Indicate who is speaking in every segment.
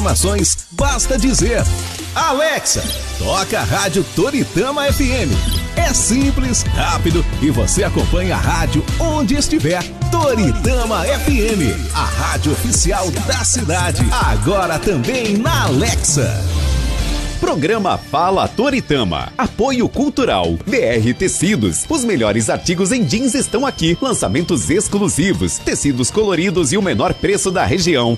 Speaker 1: Informações, basta dizer: Alexa, toca a Rádio Toritama FM. É simples, rápido e você acompanha a rádio onde estiver. Toritama FM, a rádio oficial da cidade. Agora também na Alexa.
Speaker 2: Programa Fala Toritama. Apoio Cultural. BR Tecidos. Os melhores artigos em jeans estão aqui. Lançamentos exclusivos. Tecidos coloridos e o menor preço da região.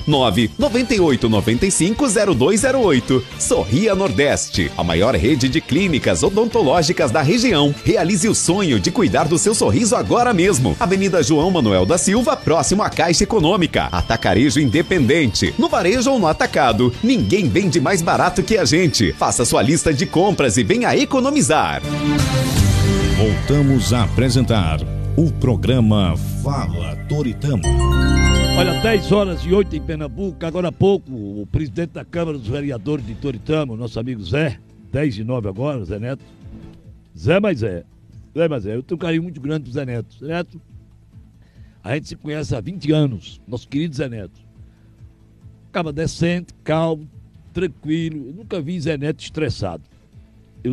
Speaker 2: 998950208. Sorria Nordeste. A maior rede de clínicas odontológicas da região. Realize o sonho de cuidar do seu sorriso agora mesmo. Avenida João Manuel da Silva, próximo à Caixa Econômica. Atacarejo Independente. No varejo ou no atacado, ninguém vende mais barato que a gente. Faça sua lista de compras e venha economizar.
Speaker 3: Voltamos a apresentar o programa Fala Toritama.
Speaker 4: Olha, 10h08 em Pernambuco. Agora há pouco, o presidente da Câmara dos Vereadores de Toritama, o nosso amigo Zé, 10h09 agora, Zé Neto. Zé, eu tenho um carinho muito grande pro Zé Neto. Zé Neto, a gente se conhece há 20 anos, nosso querido Zé Neto. Acaba decente, calmo, tranquilo. Eu nunca vi Zé Neto estressado. É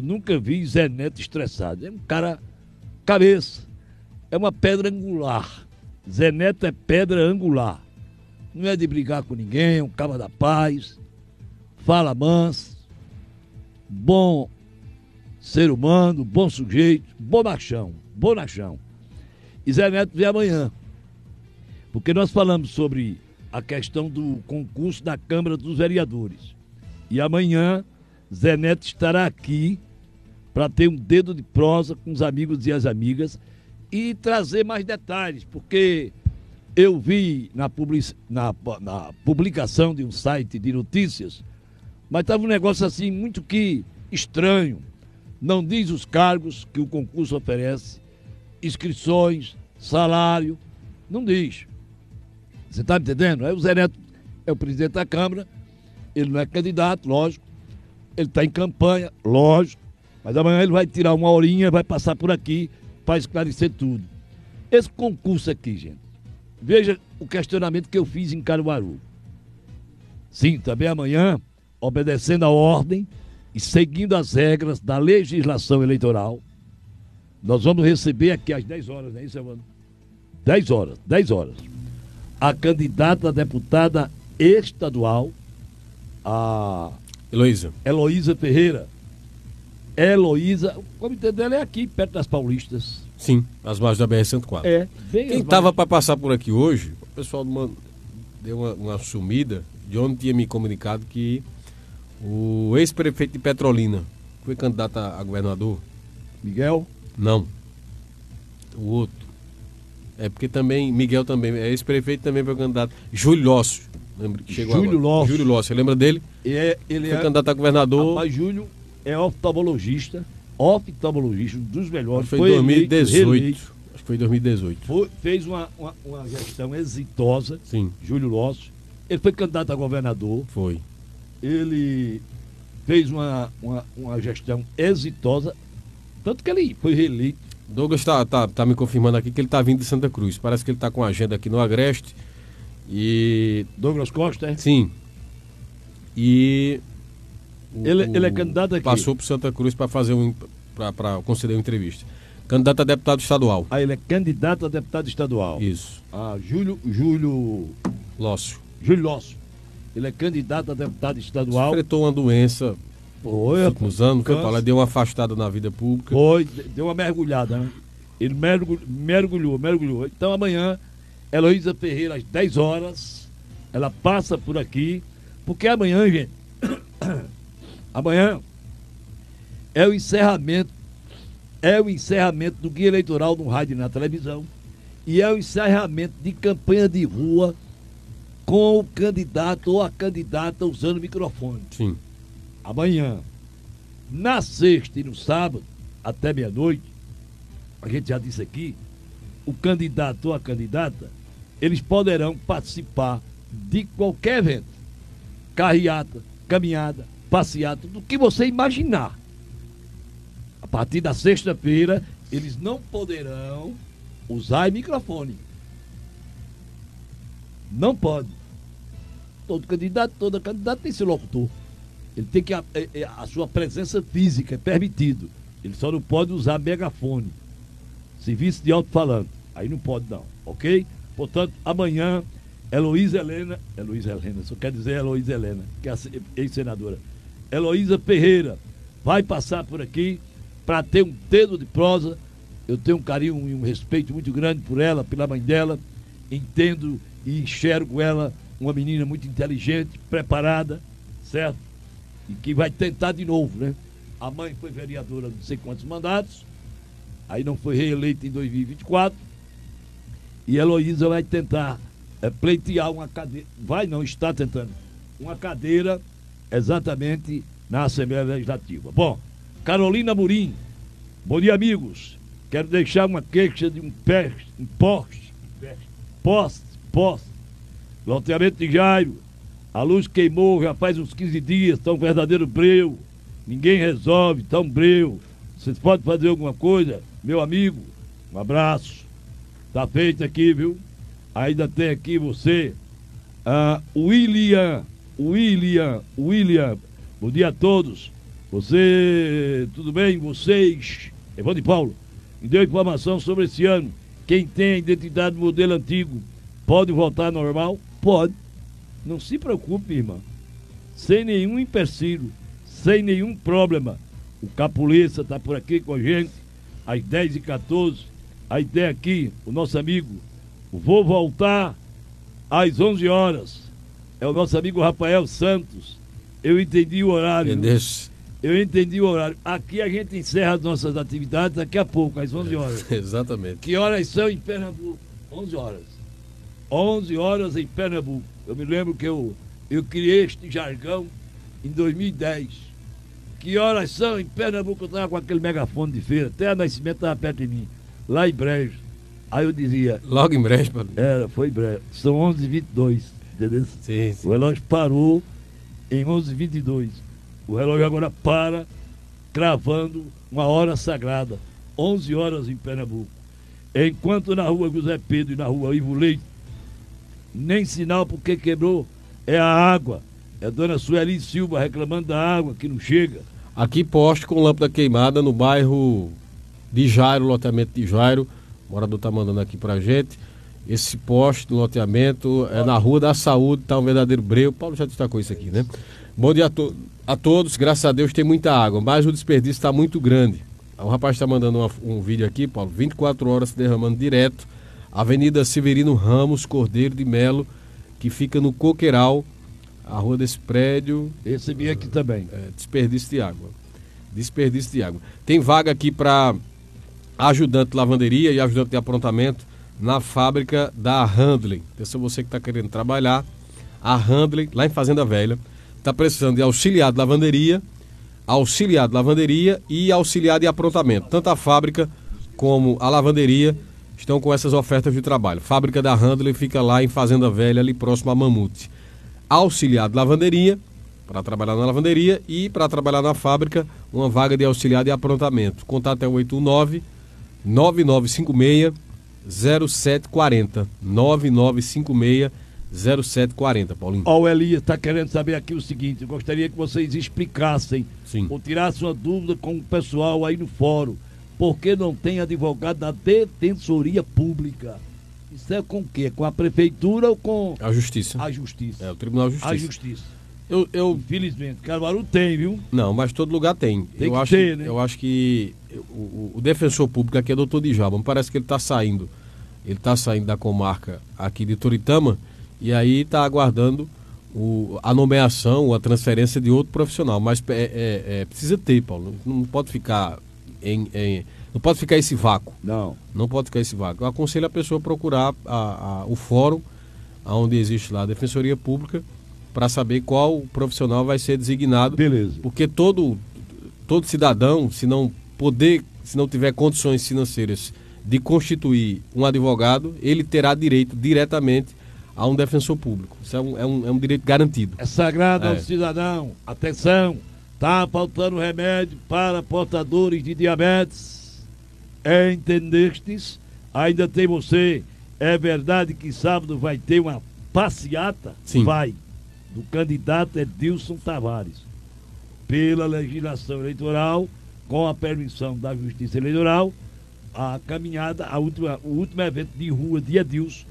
Speaker 4: um cara cabeça. É uma pedra angular. Zé Neto é pedra angular. Não é de brigar com ninguém, é um cara da paz. Fala manso. Bom ser humano, bom sujeito, bonachão. E Zé Neto vem amanhã. Porque nós falamos sobre a questão do concurso da Câmara dos Vereadores. E amanhã, Zé Neto estará aqui para ter um dedo de prosa com os amigos e as amigas e trazer mais detalhes, porque eu vi na publicação de um site de notícias, mas estava um negócio assim muito que estranho. Não diz os cargos que o concurso oferece, inscrições, salário, não diz. Você está me entendendo? Aí o Zé Neto é o presidente da Câmara. Ele não é candidato, lógico. Ele está em campanha, lógico. Mas amanhã ele vai tirar uma horinha, vai passar por aqui para esclarecer tudo. Esse concurso aqui, gente. Veja o questionamento que eu fiz em Caruaru. Sim, também amanhã, obedecendo a ordem e seguindo as regras da legislação eleitoral, nós vamos receber aqui às 10 horas, não é isso, Evandro? 10 horas. A candidata a deputada estadual, a Heloísa Ferreira. O comitê dela é aqui, perto das Paulistas.
Speaker 5: Sim, as margens da BR-104. Quem estava para passar por aqui hoje, o pessoal deu uma sumida, de onde tinha me comunicado que o ex-prefeito de Petrolina foi candidato a governador.
Speaker 4: Miguel?
Speaker 5: Não. O outro. É porque também, Miguel também, é ex-prefeito também foi candidato. Júlio Lócio. Lembra que chegou
Speaker 4: Júlio
Speaker 5: Lócio. Júlio Lócio, você lembra dele?
Speaker 4: Ele
Speaker 5: foi candidato a governador.
Speaker 4: Rapaz, Júlio é oftalmologista, um dos melhores.
Speaker 5: Foi em 2018. Acho que foi em 2018.
Speaker 4: Fez uma gestão exitosa.
Speaker 5: Sim.
Speaker 4: Júlio Lócio. Ele foi candidato a governador.
Speaker 5: Foi.
Speaker 4: Ele fez uma gestão exitosa, tanto que ele foi reeleito.
Speaker 5: Douglas tá me confirmando aqui que ele tá vindo de Santa Cruz. Parece que ele tá com agenda aqui no Agreste. E
Speaker 4: Douglas Costa, é?
Speaker 5: Sim. E
Speaker 4: ele é candidato aqui.
Speaker 5: Passou por Santa Cruz para fazer para conceder uma entrevista. Candidato a deputado estadual.
Speaker 4: Ele é candidato a deputado estadual.
Speaker 5: Isso.
Speaker 4: Júlio
Speaker 5: Lócio.
Speaker 4: Ele é candidato a deputado estadual.
Speaker 5: Enfrentou uma doença nos últimos anos, foi para lá, deu uma afastada na vida pública.
Speaker 4: Deu uma mergulhada, né? Ele mergulhou. Então amanhã, Heloísa Ferreira, às 10 horas, ela passa por aqui, porque amanhã, gente, amanhã é o encerramento do guia eleitoral no rádio e na televisão, e é o encerramento de campanha de rua com o candidato ou a candidata usando o microfone.
Speaker 5: Sim.
Speaker 4: Amanhã, na sexta e no sábado, até meia-noite, a gente já disse aqui, o candidato ou a candidata, eles poderão participar de qualquer evento. Carreata, caminhada, passeata, do que você imaginar. A partir da sexta-feira, eles não poderão usar microfone. Não pode. Todo candidato, toda candidata tem seu locutor. Ele tem que... A sua presença física é permitido. Ele só não pode usar megafone. Serviço de alto-falante. Aí não pode não, ok? Portanto, amanhã, Heloísa Helena, só quer dizer Heloísa Helena, que é a ex-senadora. Heloísa Ferreira vai passar por aqui para ter um dedo de prosa. Eu tenho um carinho e um respeito muito grande por ela, pela mãe dela. Entendo e enxergo ela uma menina muito inteligente, preparada, certo? E que vai tentar de novo, né? A mãe foi vereadora não sei quantos mandatos, aí não foi reeleita em 2024. E Heloísa vai tentar pleitear uma cadeira, está tentando, uma cadeira exatamente na Assembleia Legislativa. Bom, Carolina Murim, bom dia, amigos. Quero deixar uma queixa de um poste, loteamento de Jairo. A luz queimou já faz uns 15 dias, está um verdadeiro breu. Ninguém resolve, está um breu. Vocês podem fazer alguma coisa? Meu amigo, um abraço. Está feito aqui, viu? Ainda tem aqui você, William. Bom dia a todos. Você, tudo bem? Vocês, Evandro e Paulo, me deu informação sobre esse ano. Quem tem a identidade modelo antigo pode voltar ao normal? Pode. Não se preocupe, irmã. Sem nenhum empecilho, sem nenhum problema. O Capuleça está por aqui com a gente, às 10h14. Aí tem aqui o nosso amigo, vou voltar às 11 horas. É o nosso amigo Rafael Santos. Eu entendi o horário. Eu entendi o horário. Aqui a gente encerra as nossas atividades daqui a pouco, às 11 horas.
Speaker 5: Exatamente.
Speaker 4: Que horas são em Pernambuco? 11 horas. 11 horas em Pernambuco. Eu me lembro que eu criei este jargão em 2010. Que horas são em Pernambuco? Eu estava com aquele megafone de feira. Até a Nascimento estava perto de mim. Lá em Brejo. Aí eu dizia...
Speaker 5: Logo em Brejo, Paulo?
Speaker 4: Foi em Brejo. São 11h22. Entendeu?
Speaker 5: Sim.
Speaker 4: O relógio parou em 11h22. O relógio agora para, cravando uma hora sagrada. 11 horas em Pernambuco. Enquanto na rua José Pedro e na rua Ivo Leite, nem sinal porque quebrou, é a água. É a dona Sueli Silva reclamando da água que não chega.
Speaker 5: Aqui poste com lâmpada queimada no bairro de Jairo, loteamento de Jairo. O morador está mandando aqui pra gente. Esse poste do loteamento é na Rua da Saúde, tá um verdadeiro breu. Paulo já destacou isso aqui, né? Bom dia a todos, graças a Deus tem muita água, mas o desperdício está muito grande. O rapaz está mandando um vídeo aqui, Paulo, 24 horas se derramando direto. Avenida Severino Ramos Cordeiro de Melo, que fica no Coqueiral, a rua desse prédio.
Speaker 4: Esse vinha aqui também.
Speaker 5: Desperdício de água. Desperdício de água. Tem vaga aqui para ajudante de lavanderia e ajudante de aprontamento na fábrica da Handley. Atenção, você que está querendo trabalhar, a Handley, lá em Fazenda Velha, está precisando de auxiliar de lavanderia e auxiliar de aprontamento. Tanto a fábrica como a lavanderia estão com essas ofertas de trabalho. Fábrica da Handley fica lá em Fazenda Velha, ali próximo a Mamute. Auxiliar de lavanderia, para trabalhar na lavanderia, e para trabalhar na fábrica, uma vaga de auxiliar de aprontamento. Contato é 819-9956-0740. 9956-0740, Paulinho.
Speaker 4: O Elias está querendo saber aqui o seguinte: eu gostaria que vocês explicassem,
Speaker 5: sim,
Speaker 4: ou tirassem uma dúvida com o pessoal aí no fórum. Por que não tem advogado da Defensoria Pública? Isso é com o quê? Com a Prefeitura ou com...
Speaker 5: A Justiça.
Speaker 4: A Justiça.
Speaker 5: É, o Tribunal de Justiça.
Speaker 4: A Justiça. Infelizmente, Caruaru tem, viu?
Speaker 5: Não, mas todo lugar tem.
Speaker 4: Tem que ter, né?
Speaker 5: Eu acho que o defensor público aqui é doutor Djalma. Me parece que ele está saindo. Ele está saindo da comarca aqui de Toritama e aí está aguardando a nomeação, a transferência de outro profissional. Mas precisa ter, Paulo. Não pode ficar não pode ficar esse vácuo. Não pode ficar esse vácuo. Eu aconselho a pessoa a procurar o fórum onde existe lá a Defensoria Pública para saber qual profissional vai ser designado.
Speaker 4: Beleza.
Speaker 5: Porque todo cidadão, se não tiver condições financeiras de constituir um advogado, ele terá direito diretamente a um defensor público. Isso é um direito garantido.
Speaker 4: É sagrado ao cidadão. Atenção, está faltando remédio para portadores de diabetes. Entendestes? Ainda tem você. É verdade que sábado vai ter uma passeata?
Speaker 5: Sim.
Speaker 4: Vai. do candidato Edilson Tavares. Pela legislação eleitoral, com a permissão da Justiça Eleitoral, a caminhada, o último evento de rua de Edilson,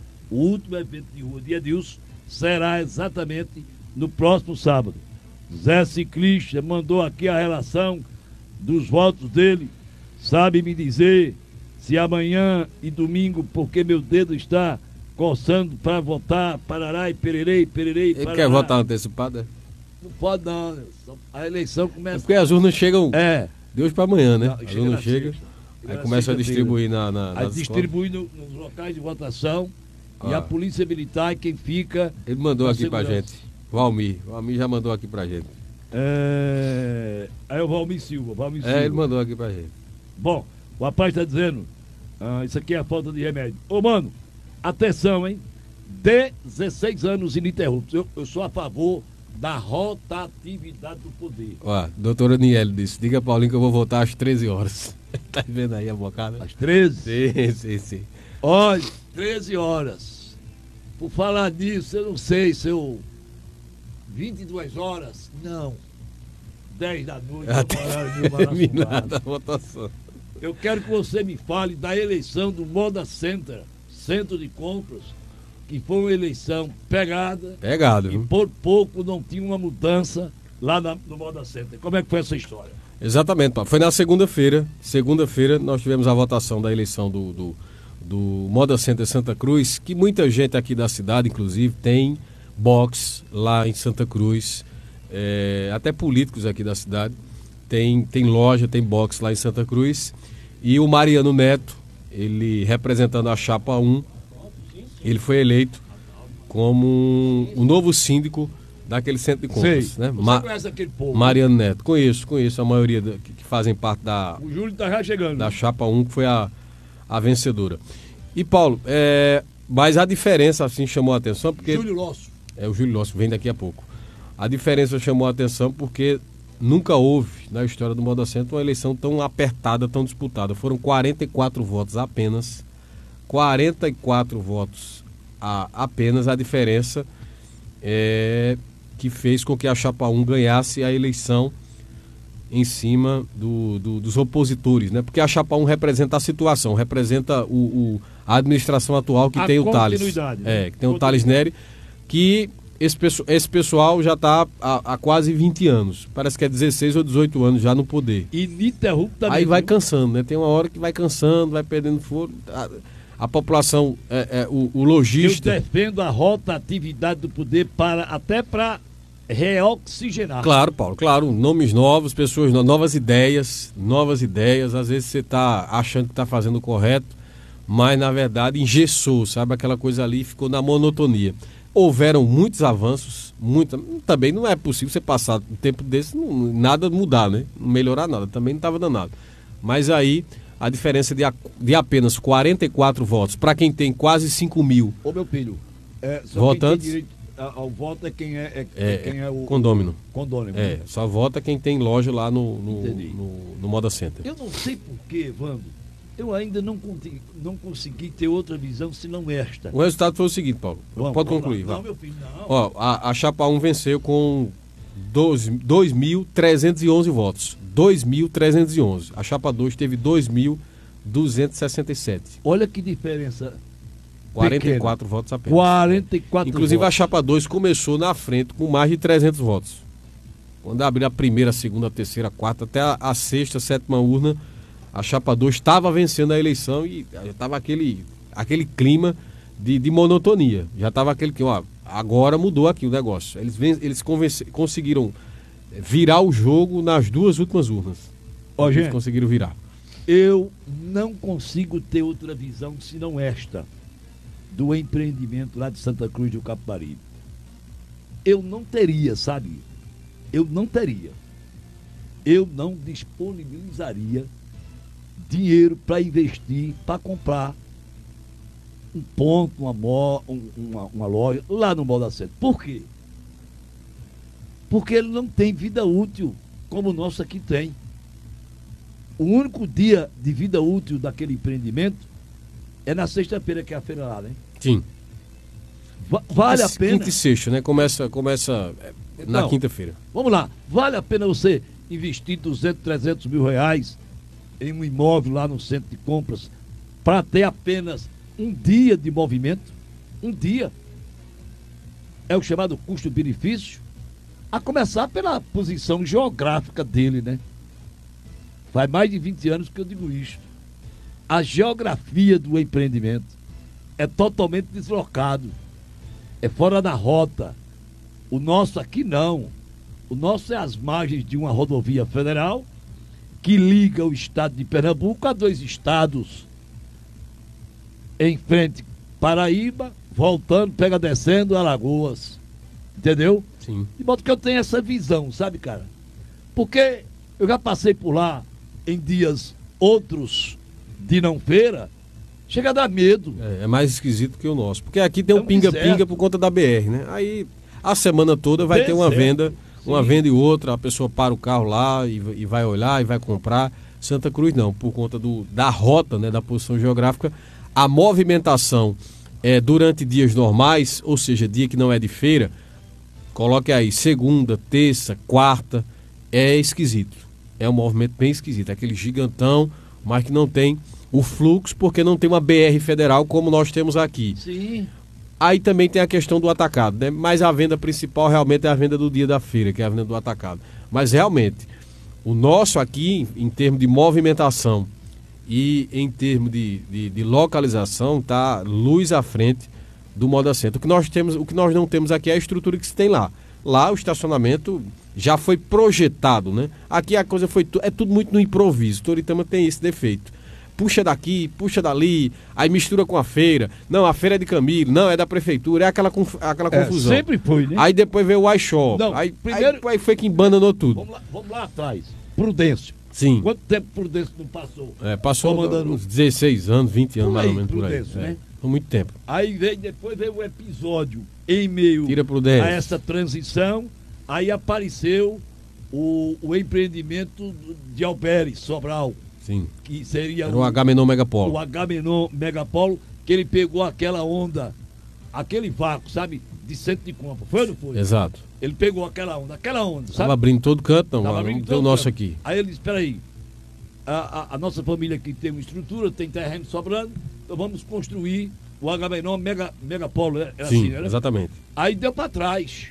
Speaker 4: será exatamente no próximo sábado. Zé Ciclista mandou aqui a relação dos votos dele. Sabe me dizer se amanhã e domingo, porque meu dedo está coçando para votar, parará e pererei,
Speaker 5: Ele quer votar antecipado?
Speaker 4: Não pode não, a eleição começa...
Speaker 5: É porque as urnas chegam de hoje para amanhã, né?
Speaker 4: Não,
Speaker 5: as urnas chegam, aí começa a distribuir nas
Speaker 4: distribui nos locais de votação e a Polícia Militar é quem fica...
Speaker 5: Ele mandou aqui pra gente, Valmir já mandou aqui pra gente.
Speaker 4: Aí o Valmir Silva.
Speaker 5: Ele mandou aqui pra gente.
Speaker 4: Bom, o rapaz está dizendo, isso aqui é a falta de remédio. Ô, mano, atenção, hein? 16 anos ininterruptos. Eu sou a favor da rotatividade do poder.
Speaker 5: Ó, doutora Niele disse, diga a Paulinho que eu vou votar às 13 horas. Tá vendo aí a bocada?
Speaker 4: Às 13?
Speaker 5: Sim.
Speaker 4: Olha, 13 horas. Por falar nisso, eu não sei se eu... 22 horas? Não. 10 da noite.
Speaker 5: Até terminada a votação.
Speaker 4: Eu quero que você me fale da eleição do Moda Center, centro de compras, que foi uma eleição pegada.
Speaker 5: Pegado.
Speaker 4: E por pouco não tinha uma mudança lá no Moda Center. Como é que foi essa história?
Speaker 5: Exatamente, Paulo. Foi na segunda-feira. Segunda-feira nós tivemos a votação da eleição do Moda Center Santa Cruz, que muita gente aqui da cidade, inclusive, tem box lá em Santa Cruz. Até políticos aqui da cidade. Tem loja, tem box lá em Santa Cruz. E o Mariano Neto, ele representando a Chapa 1, ele foi eleito como o novo síndico daquele centro de compras.
Speaker 4: Sei.
Speaker 5: Né?
Speaker 4: Você conhece aquele povo?
Speaker 5: Mariano Neto, conheço a maioria que fazem parte
Speaker 4: O Júlio tá já chegando.
Speaker 5: Da Chapa 1, que foi a vencedora. E Paulo, mas a diferença assim chamou a atenção porque...
Speaker 4: Júlio Lócio.
Speaker 5: O Júlio Lócio vem daqui a pouco. A diferença chamou a atenção porque nunca houve na história do Moda Center uma eleição tão apertada, tão disputada. Foram 44 votos apenas. 44 votos apenas. A diferença que fez com que a Chapa 1 ganhasse a eleição em cima dos opositores, né? Porque a Chapa 1 representa a situação, representa a administração atual que tem o Thales.
Speaker 4: Né?
Speaker 5: Que tem o Thales Nery, que esse pessoal já está há quase 20 anos. Parece que é 16 ou 18 anos já no poder.
Speaker 4: Ininterruptamente.
Speaker 5: Aí vai cansando, né? Tem uma hora que vai cansando, vai perdendo fôlego. A população, o lojista...
Speaker 4: Eu defendo a rotatividade do poder até para reoxigenar.
Speaker 5: Claro, Paulo, claro. Nomes novos, pessoas novas ideias. Às vezes você está achando que está fazendo o correto, mas na verdade engessou, sabe? Aquela coisa ali ficou na monotonia. Houveram muitos avanços, também não é possível você passar um tempo desse, nada mudar, né? Não melhorar nada, também não estava danado. Mas aí, a diferença de apenas 44 votos, para quem tem quase 5 mil...
Speaker 4: Ô meu filho,
Speaker 5: votantes,
Speaker 4: quem tem direito ao voto é quem é o...
Speaker 5: Condômino.
Speaker 4: Condômino.
Speaker 5: Só vota quem tem loja lá no Moda Center.
Speaker 4: Eu não sei porquê, Vando, eu ainda não consegui ter outra visão senão esta.
Speaker 5: O resultado foi o seguinte, Paulo. Pode concluir.
Speaker 4: Não, meu filho, não.
Speaker 5: Ó, a Chapa 1 venceu com 2.311 votos. 2.311. A Chapa 2 teve 2.267.
Speaker 4: Olha que diferença.
Speaker 5: 44 votos apenas.
Speaker 4: 44
Speaker 5: Inclusive
Speaker 4: votos.
Speaker 5: A Chapa 2 começou na frente com mais de 300 votos. Quando abriu a primeira, a segunda, a terceira, a quarta, até a sexta, a sétima urna, a Chapa 2 estava vencendo a eleição e já estava aquele clima de monotonia. Já estava aquele que, agora mudou aqui o negócio. Eles conseguiram virar o jogo nas duas últimas urnas. Eles conseguiram virar.
Speaker 4: Eu não consigo ter outra visão senão esta do empreendimento lá de Santa Cruz do Capibaribe. Eu não teria, sabe? Eu não disponibilizaria dinheiro para investir, para comprar um ponto, uma loja lá no Moda Center. Por quê? Porque ele não tem vida útil como o nosso aqui tem. O único dia de vida útil daquele empreendimento é na sexta-feira, que é a feira lá, né?
Speaker 5: Sim.
Speaker 4: Vale a pena.
Speaker 5: Quinta e sexta, né? Começa na quinta-feira.
Speaker 4: Vamos lá. Vale a pena você investir 200, 300 mil reais em um imóvel lá no centro de compras para ter apenas um dia de movimento? Um dia. É o chamado custo-benefício. A começar pela posição geográfica dele, né? Faz mais de 20 anos que eu digo isso. A geografia do empreendimento é totalmente deslocado. É fora da rota. O nosso aqui não. O nosso é às margens de uma rodovia federal que liga o estado de Pernambuco a 2 estados. Em frente, Paraíba, voltando, pega descendo, Alagoas. Entendeu?
Speaker 5: Sim.
Speaker 4: De modo que eu tenho essa visão, sabe, cara? Porque eu já passei por lá em dias outros de não feira, chega a dar medo.
Speaker 5: É mais esquisito que o nosso. Porque aqui tem um pinga-pinga por conta da BR, né? Aí a semana toda vai ter uma venda, uma venda e outra, a pessoa para o carro lá e vai olhar e vai comprar. Santa Cruz não, por conta da rota, né, da posição geográfica, a movimentação durante dias normais, ou seja, dia que não é de feira, coloque aí, segunda, terça, quarta, é esquisito. É um movimento bem esquisito, aquele gigantão, mas que não tem o fluxo, porque não tem uma BR federal como nós temos aqui.
Speaker 4: Sim.
Speaker 5: Aí também tem a questão do atacado, né? Mas a venda principal realmente é a venda do dia da feira, que é a venda do atacado. Mas realmente, o nosso aqui, em termos de movimentação e em termos de localização, tá luz à frente do Moda Center. O que nós não temos aqui é a estrutura que se tem lá. Lá o estacionamento já foi projetado, né? Aqui a coisa é tudo muito no improviso. Toritama tem esse defeito. Puxa daqui, puxa dali, aí mistura com a feira. Não, a feira é de Camilo, não, é da prefeitura, é aquela confusão.
Speaker 4: Sempre foi, né?
Speaker 5: Aí depois veio o iShop.
Speaker 4: Não,
Speaker 5: aí foi que embandanou tudo.
Speaker 4: Vamos lá atrás. Prudêncio.
Speaker 5: Sim.
Speaker 4: Quanto tempo Prudêncio não passou?
Speaker 5: Passou uns 16 anos, 20 anos, mais ou menos por aí.
Speaker 4: Prudêncio, né?
Speaker 5: Por muito tempo.
Speaker 4: Aí depois veio o episódio em meio a essa transição, aí apareceu o empreendimento de Alberes, Sobral.
Speaker 5: Sim.
Speaker 4: Que seria
Speaker 5: o Agamenon Megapolo.
Speaker 4: O Agamenon Megapolo, que ele pegou aquela onda, aquele vácuo, sabe? De centro de compra. Foi ou não foi?
Speaker 5: Exato.
Speaker 4: Ele pegou aquela onda, sabe?
Speaker 5: Tava abrindo todo canto, não tem o nosso aqui.
Speaker 4: Aí ele disse, espera aí, a nossa família aqui tem uma estrutura, tem terreno sobrando, então vamos construir o Agamenon Megapolo. Era
Speaker 5: sim,
Speaker 4: assim, né?
Speaker 5: Exatamente.
Speaker 4: Aí deu para trás.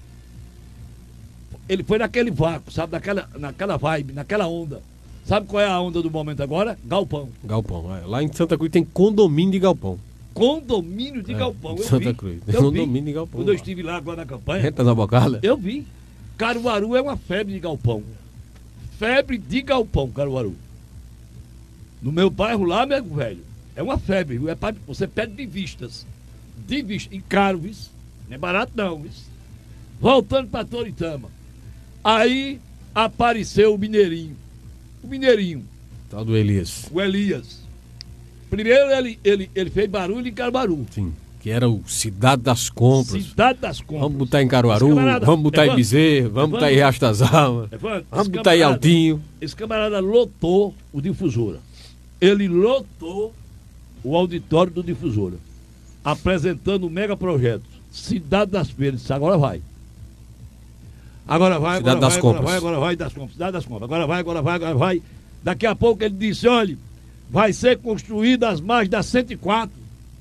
Speaker 4: Ele foi naquele vácuo, sabe? Naquela vibe, naquela onda. Sabe qual é a onda do momento agora? Galpão.
Speaker 5: Galpão. Lá em Santa Cruz tem condomínio de galpão.
Speaker 4: Condomínio de galpão. Eu
Speaker 5: Santa
Speaker 4: vi.
Speaker 5: Cruz.
Speaker 4: Eu
Speaker 5: Condomínio
Speaker 4: vi.
Speaker 5: de galpão.
Speaker 4: Quando eu estive lá agora na campanha.
Speaker 5: Renta na bocada?
Speaker 4: Eu vi. Caruaru é uma febre de galpão. Febre de galpão, Caruaru. No meu bairro lá, meu velho, é uma febre. Você pede de vistas. De vistas. E caro, viu? Não é barato não, viu? Voltando para Toritama. Aí apareceu o Mineirinho. O Mineirinho.
Speaker 5: Tal do Elias.
Speaker 4: O Elias. Primeiro ele fez barulho em Caruaru.
Speaker 5: Sim. Que era o Cidade das Compras.
Speaker 4: Cidade das Compras.
Speaker 5: Vamos botar em Caruaru, vamos botar em Bezerra, vamos botar em Riacho das Almas, vamos botar em Altinho.
Speaker 4: Esse camarada lotou o Difusora. Ele lotou o auditório do Difusora, apresentando o mega projeto Cidade das Feiras. Agora vai. Agora vai,
Speaker 5: Cidade das Compras.
Speaker 4: Agora vai das Compras. Cidade das Compras. Agora vai. Daqui a pouco ele disse, olha, vai ser construída as margens da 104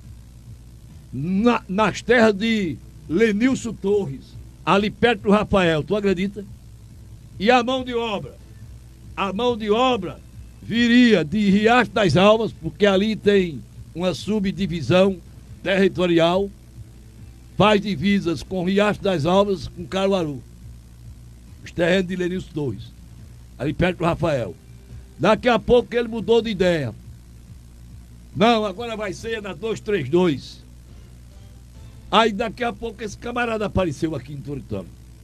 Speaker 4: nas terras de Lenilson Torres, ali perto do Rafael, tu acredita? E a mão de obra viria de Riacho das Almas, porque ali tem uma subdivisão territorial, faz divisas com Riacho das Almas, com Caruaru. Os terrenos de Lenilson Torres, ali perto do Rafael. Daqui a pouco ele mudou de ideia. Não, agora vai ser na 232. Aí daqui a pouco esse camarada apareceu aqui em Toritama.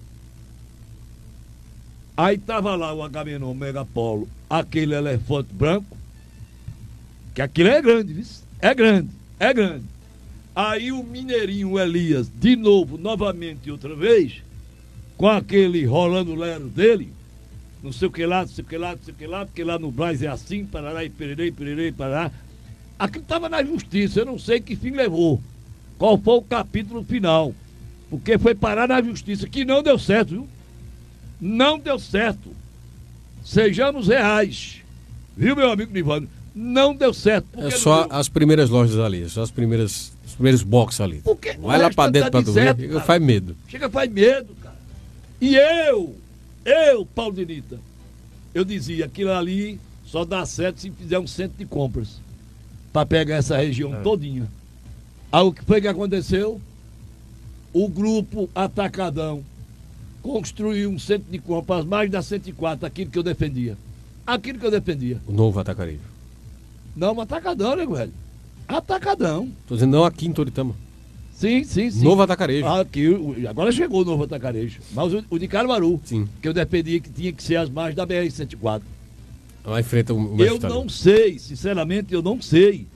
Speaker 4: Aí tava lá o Agamenon Megapolo, aquele elefante branco, que aquilo é grande, viu? É grande. Aí o Mineirinho, o Elias, de novo, novamente, outra vez, com aquele rolando lero dele, não sei o que lá, porque lá no Brás é assim, parará e pererei, parará. Aquilo estava na justiça, eu não sei que fim levou. qual foi o capítulo final. Porque foi parar na justiça, que não deu certo, viu? Não deu certo. Sejamos reais. Viu, meu amigo Nivânio? Não deu certo.
Speaker 5: É só as primeiras lojas ali, só os primeiros boxes ali. Vai lá pra dentro pra tu ver, chega, faz medo.
Speaker 4: Chega, faz medo, cara. E eu, Paulo Denita, eu dizia, aquilo ali só dá certo se fizer um centro de compras pra pegar essa região todinha. Aí o que foi que aconteceu? O grupo Atacadão construiu um centro de compras mais da 104, aquilo que eu defendia. Aquilo que eu defendia.
Speaker 5: O novo Atacarejo.
Speaker 4: Não, Atacadão, né, velho? Atacadão.
Speaker 5: Tô dizendo não aqui em Toritama.
Speaker 4: Sim.
Speaker 5: Novo Atacarejo.
Speaker 4: Aqui, agora chegou o novo Atacarejo. Mas o de Caruaru.
Speaker 5: Sim.
Speaker 4: Que eu defendia que tinha que ser as margens da BR-104.
Speaker 5: Lá enfrenta o
Speaker 4: Eu não sei, sinceramente, eu não sei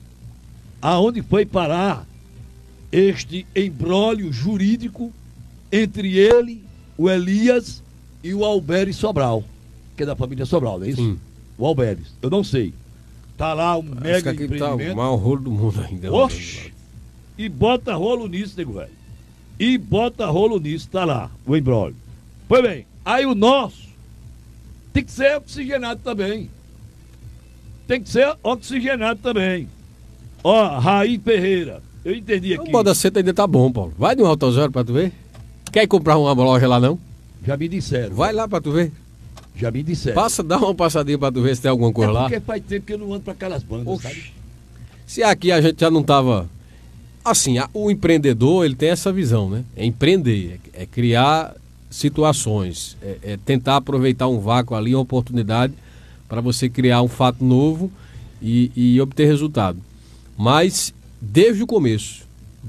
Speaker 4: aonde foi parar este imbróglio jurídico entre ele, o Elias e o Alberes Sobral, que é da família Sobral, não é isso?
Speaker 5: Sim.
Speaker 4: O Alberes, eu não sei. Tá lá um mega empreendimento.
Speaker 5: Tá o maior rolo do mundo ainda.
Speaker 4: Oxi! E bota rolo nisso, nego velho. E bota rolo nisso, tá lá, o imbróglio. Pois bem, aí o nosso tem que ser oxigenado também. Tem que ser oxigenado também. Ó, Raí Ferreira, eu entendi aqui.
Speaker 5: O Moda Center ainda tá bom, Paulo. Vai no Alto Osório pra tu ver. Quer ir comprar uma loja lá, não?
Speaker 4: Já me disseram.
Speaker 5: Vai lá pra tu ver.
Speaker 4: Já me disseram.
Speaker 5: Dá uma passadinha pra tu ver se tem alguma coisa lá.
Speaker 4: Porque faz tempo que eu não ando pra aquelas bandas, sabe?
Speaker 5: Se aqui a gente já não tava... Assim, o empreendedor, ele tem essa visão, né? É empreender, é criar situações, é tentar aproveitar um vácuo ali, uma oportunidade para você criar um fato novo e obter resultado. Mas, desde o começo,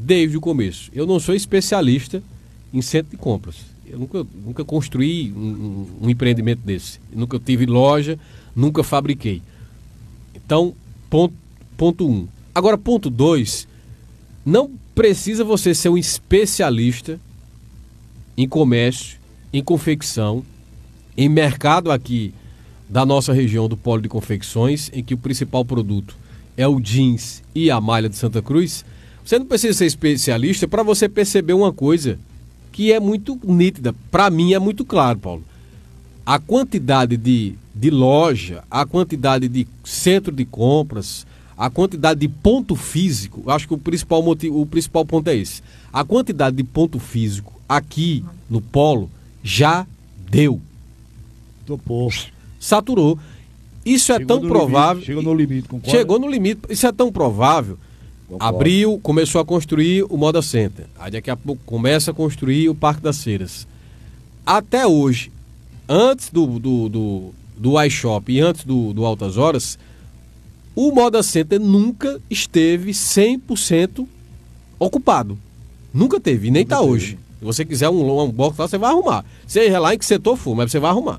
Speaker 5: eu não sou especialista em centro de compras. Eu nunca construí um empreendimento desse. Eu nunca tive loja, nunca fabriquei. Então, ponto 1. Agora, ponto 2, não precisa você ser um especialista em comércio, em confecção, em mercado aqui da nossa região do Polo de Confecções, em que o principal produto é o jeans e a malha de Santa Cruz. Você não precisa ser especialista para você perceber uma coisa que é muito nítida. Para mim é muito claro, Paulo. A quantidade de loja, a quantidade de centro de compras, a quantidade de ponto físico, acho que o principal ponto é esse. A quantidade de ponto físico aqui no Polo já deu.
Speaker 4: Topou.
Speaker 5: Saturou. Isso é tão provável.
Speaker 4: Chegou no limite, concorda?
Speaker 5: Chegou no limite. Isso é tão provável. Concordo. Abriu, começou a construir o Moda Center. Aí daqui a pouco começa a construir o Parque das Feiras. Até hoje, antes do iShop e antes do Altas Horas, o Moda Center nunca esteve 100% ocupado. Nunca teve, e nem está hoje. Se você quiser um box lá, você vai arrumar. Seja lá em que setor for, mas você vai arrumar.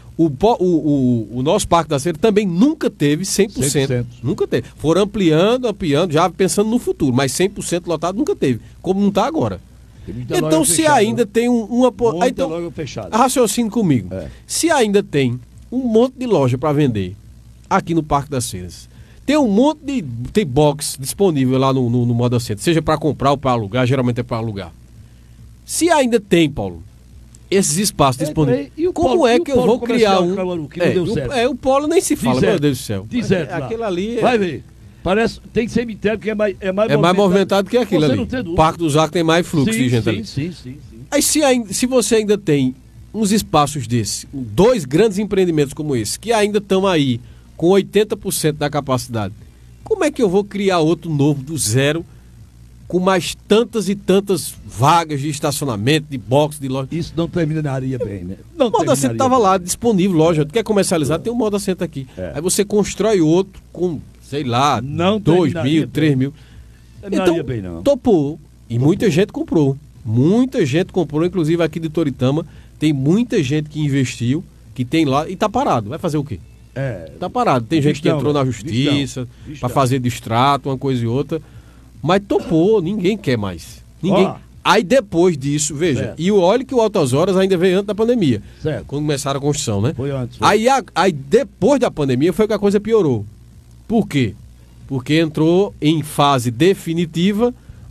Speaker 5: O nosso Parque da Feira também nunca teve 100%. Nunca teve. Foram ampliando, já pensando no futuro, mas 100% lotado nunca teve, como não está agora. Então, se fechada, ainda tem uma então,
Speaker 4: loja fechada.
Speaker 5: Raciocine comigo. Se ainda tem um monte de loja para vender aqui no Parque das Feiras, tem um monte de box disponível lá no Moda Center, seja para comprar ou para alugar, geralmente é para alugar. Se ainda tem, Paulo, esses espaços disponíveis, como é que eu vou criar um... o Polo nem se fala, meu Deus do céu.
Speaker 4: Aquilo ali vai ver. Parece, tem cemitério que é mais
Speaker 5: movimentado que aquilo ali. O Parque dos Arcos tem mais fluxo de gente ali.
Speaker 4: Sim.
Speaker 5: Aí se você ainda tem uns espaços desses, 2 grandes empreendimentos como esse, que ainda estão aí com 80% da capacidade, como é que eu vou criar outro novo do zero, com mais tantas e tantas vagas de estacionamento, de box, de loja?
Speaker 4: Isso não terminaria bem, né?
Speaker 5: O Moda Center estava lá, disponível, loja. Tu quer comercializar, tem um Moda Center aqui. Aí você constrói outro com, sei lá, 2 mil, 3 mil. Então, bem, não. Topou. E muita gente comprou. Muita gente comprou, inclusive aqui de Toritama. Tem muita gente que investiu, que tem lá e tá parado. Vai fazer o quê? Tá parado. Tem gente que entrou na justiça para fazer distrato, uma coisa e outra. Mas topou, ninguém quer mais. Ninguém. Aí depois disso, veja, e olha que o Altas Horas ainda veio antes da pandemia. Quando começaram a construção, né?
Speaker 4: Foi antes.
Speaker 5: Aí depois da pandemia foi que a coisa piorou. Por quê? Porque entrou em fase definitiva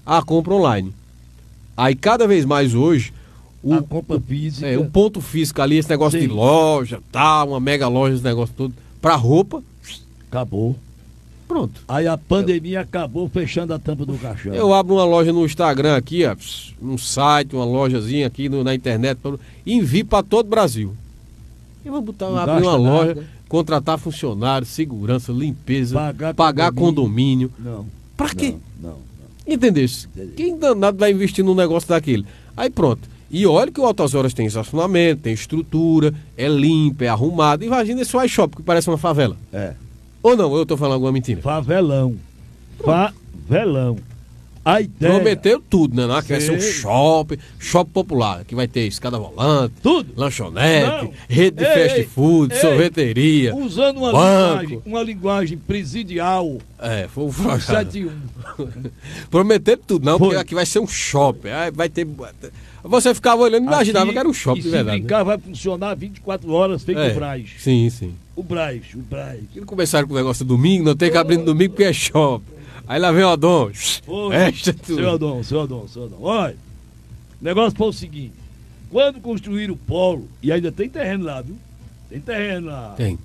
Speaker 5: a compra online. Aí cada vez mais hoje,
Speaker 4: a compra física.
Speaker 5: O ponto físico ali, esse negócio de loja, uma mega loja, esse negócio todo, pra roupa,
Speaker 4: acabou.
Speaker 5: Pronto.
Speaker 4: Aí a pandemia acabou fechando a tampa do caixão.
Speaker 5: Eu abro uma loja no Instagram aqui, um site, uma lojazinha aqui na internet, e envio para todo o Brasil. Eu vou abrir uma loja, contratar funcionários, segurança, limpeza, pagar condomínio.
Speaker 4: Não.
Speaker 5: Pra quê?
Speaker 4: Não.
Speaker 5: Entendeu? Quem danado vai investir num negócio daquele? Aí pronto. E olha que o Altas Horas tem estacionamento, tem estrutura, é limpo, é arrumado. Imagina esse iShop que parece uma favela. Ou não, eu tô falando alguma mentira?
Speaker 4: Favelão. Favelão. A ideia...
Speaker 5: Prometeu tudo, né? Que vai ser um shopping popular, que vai ter escada volante,
Speaker 4: tudo,
Speaker 5: lanchonete, rede de fast food, sorveteria,
Speaker 4: usando uma linguagem presidial.
Speaker 5: Foi um fracasso. Prometeu tudo, não, porque aqui vai ser um shopping. Aí vai ter... Você ficava olhando e imaginava que era um shopping de verdade.
Speaker 4: Se brincar, vai funcionar 24 horas, feito o Braz.
Speaker 5: Sim, sim.
Speaker 4: O Braz.
Speaker 5: Eles começaram com o negócio do domingo, não tem que abrir no domingo porque é shopping. Aí lá vem o Adão.
Speaker 4: Seu Adão. Olha, o negócio foi o seguinte. Quando construíram o polo, e ainda tem terreno lá, viu? Tem terreno lá.
Speaker 5: Tem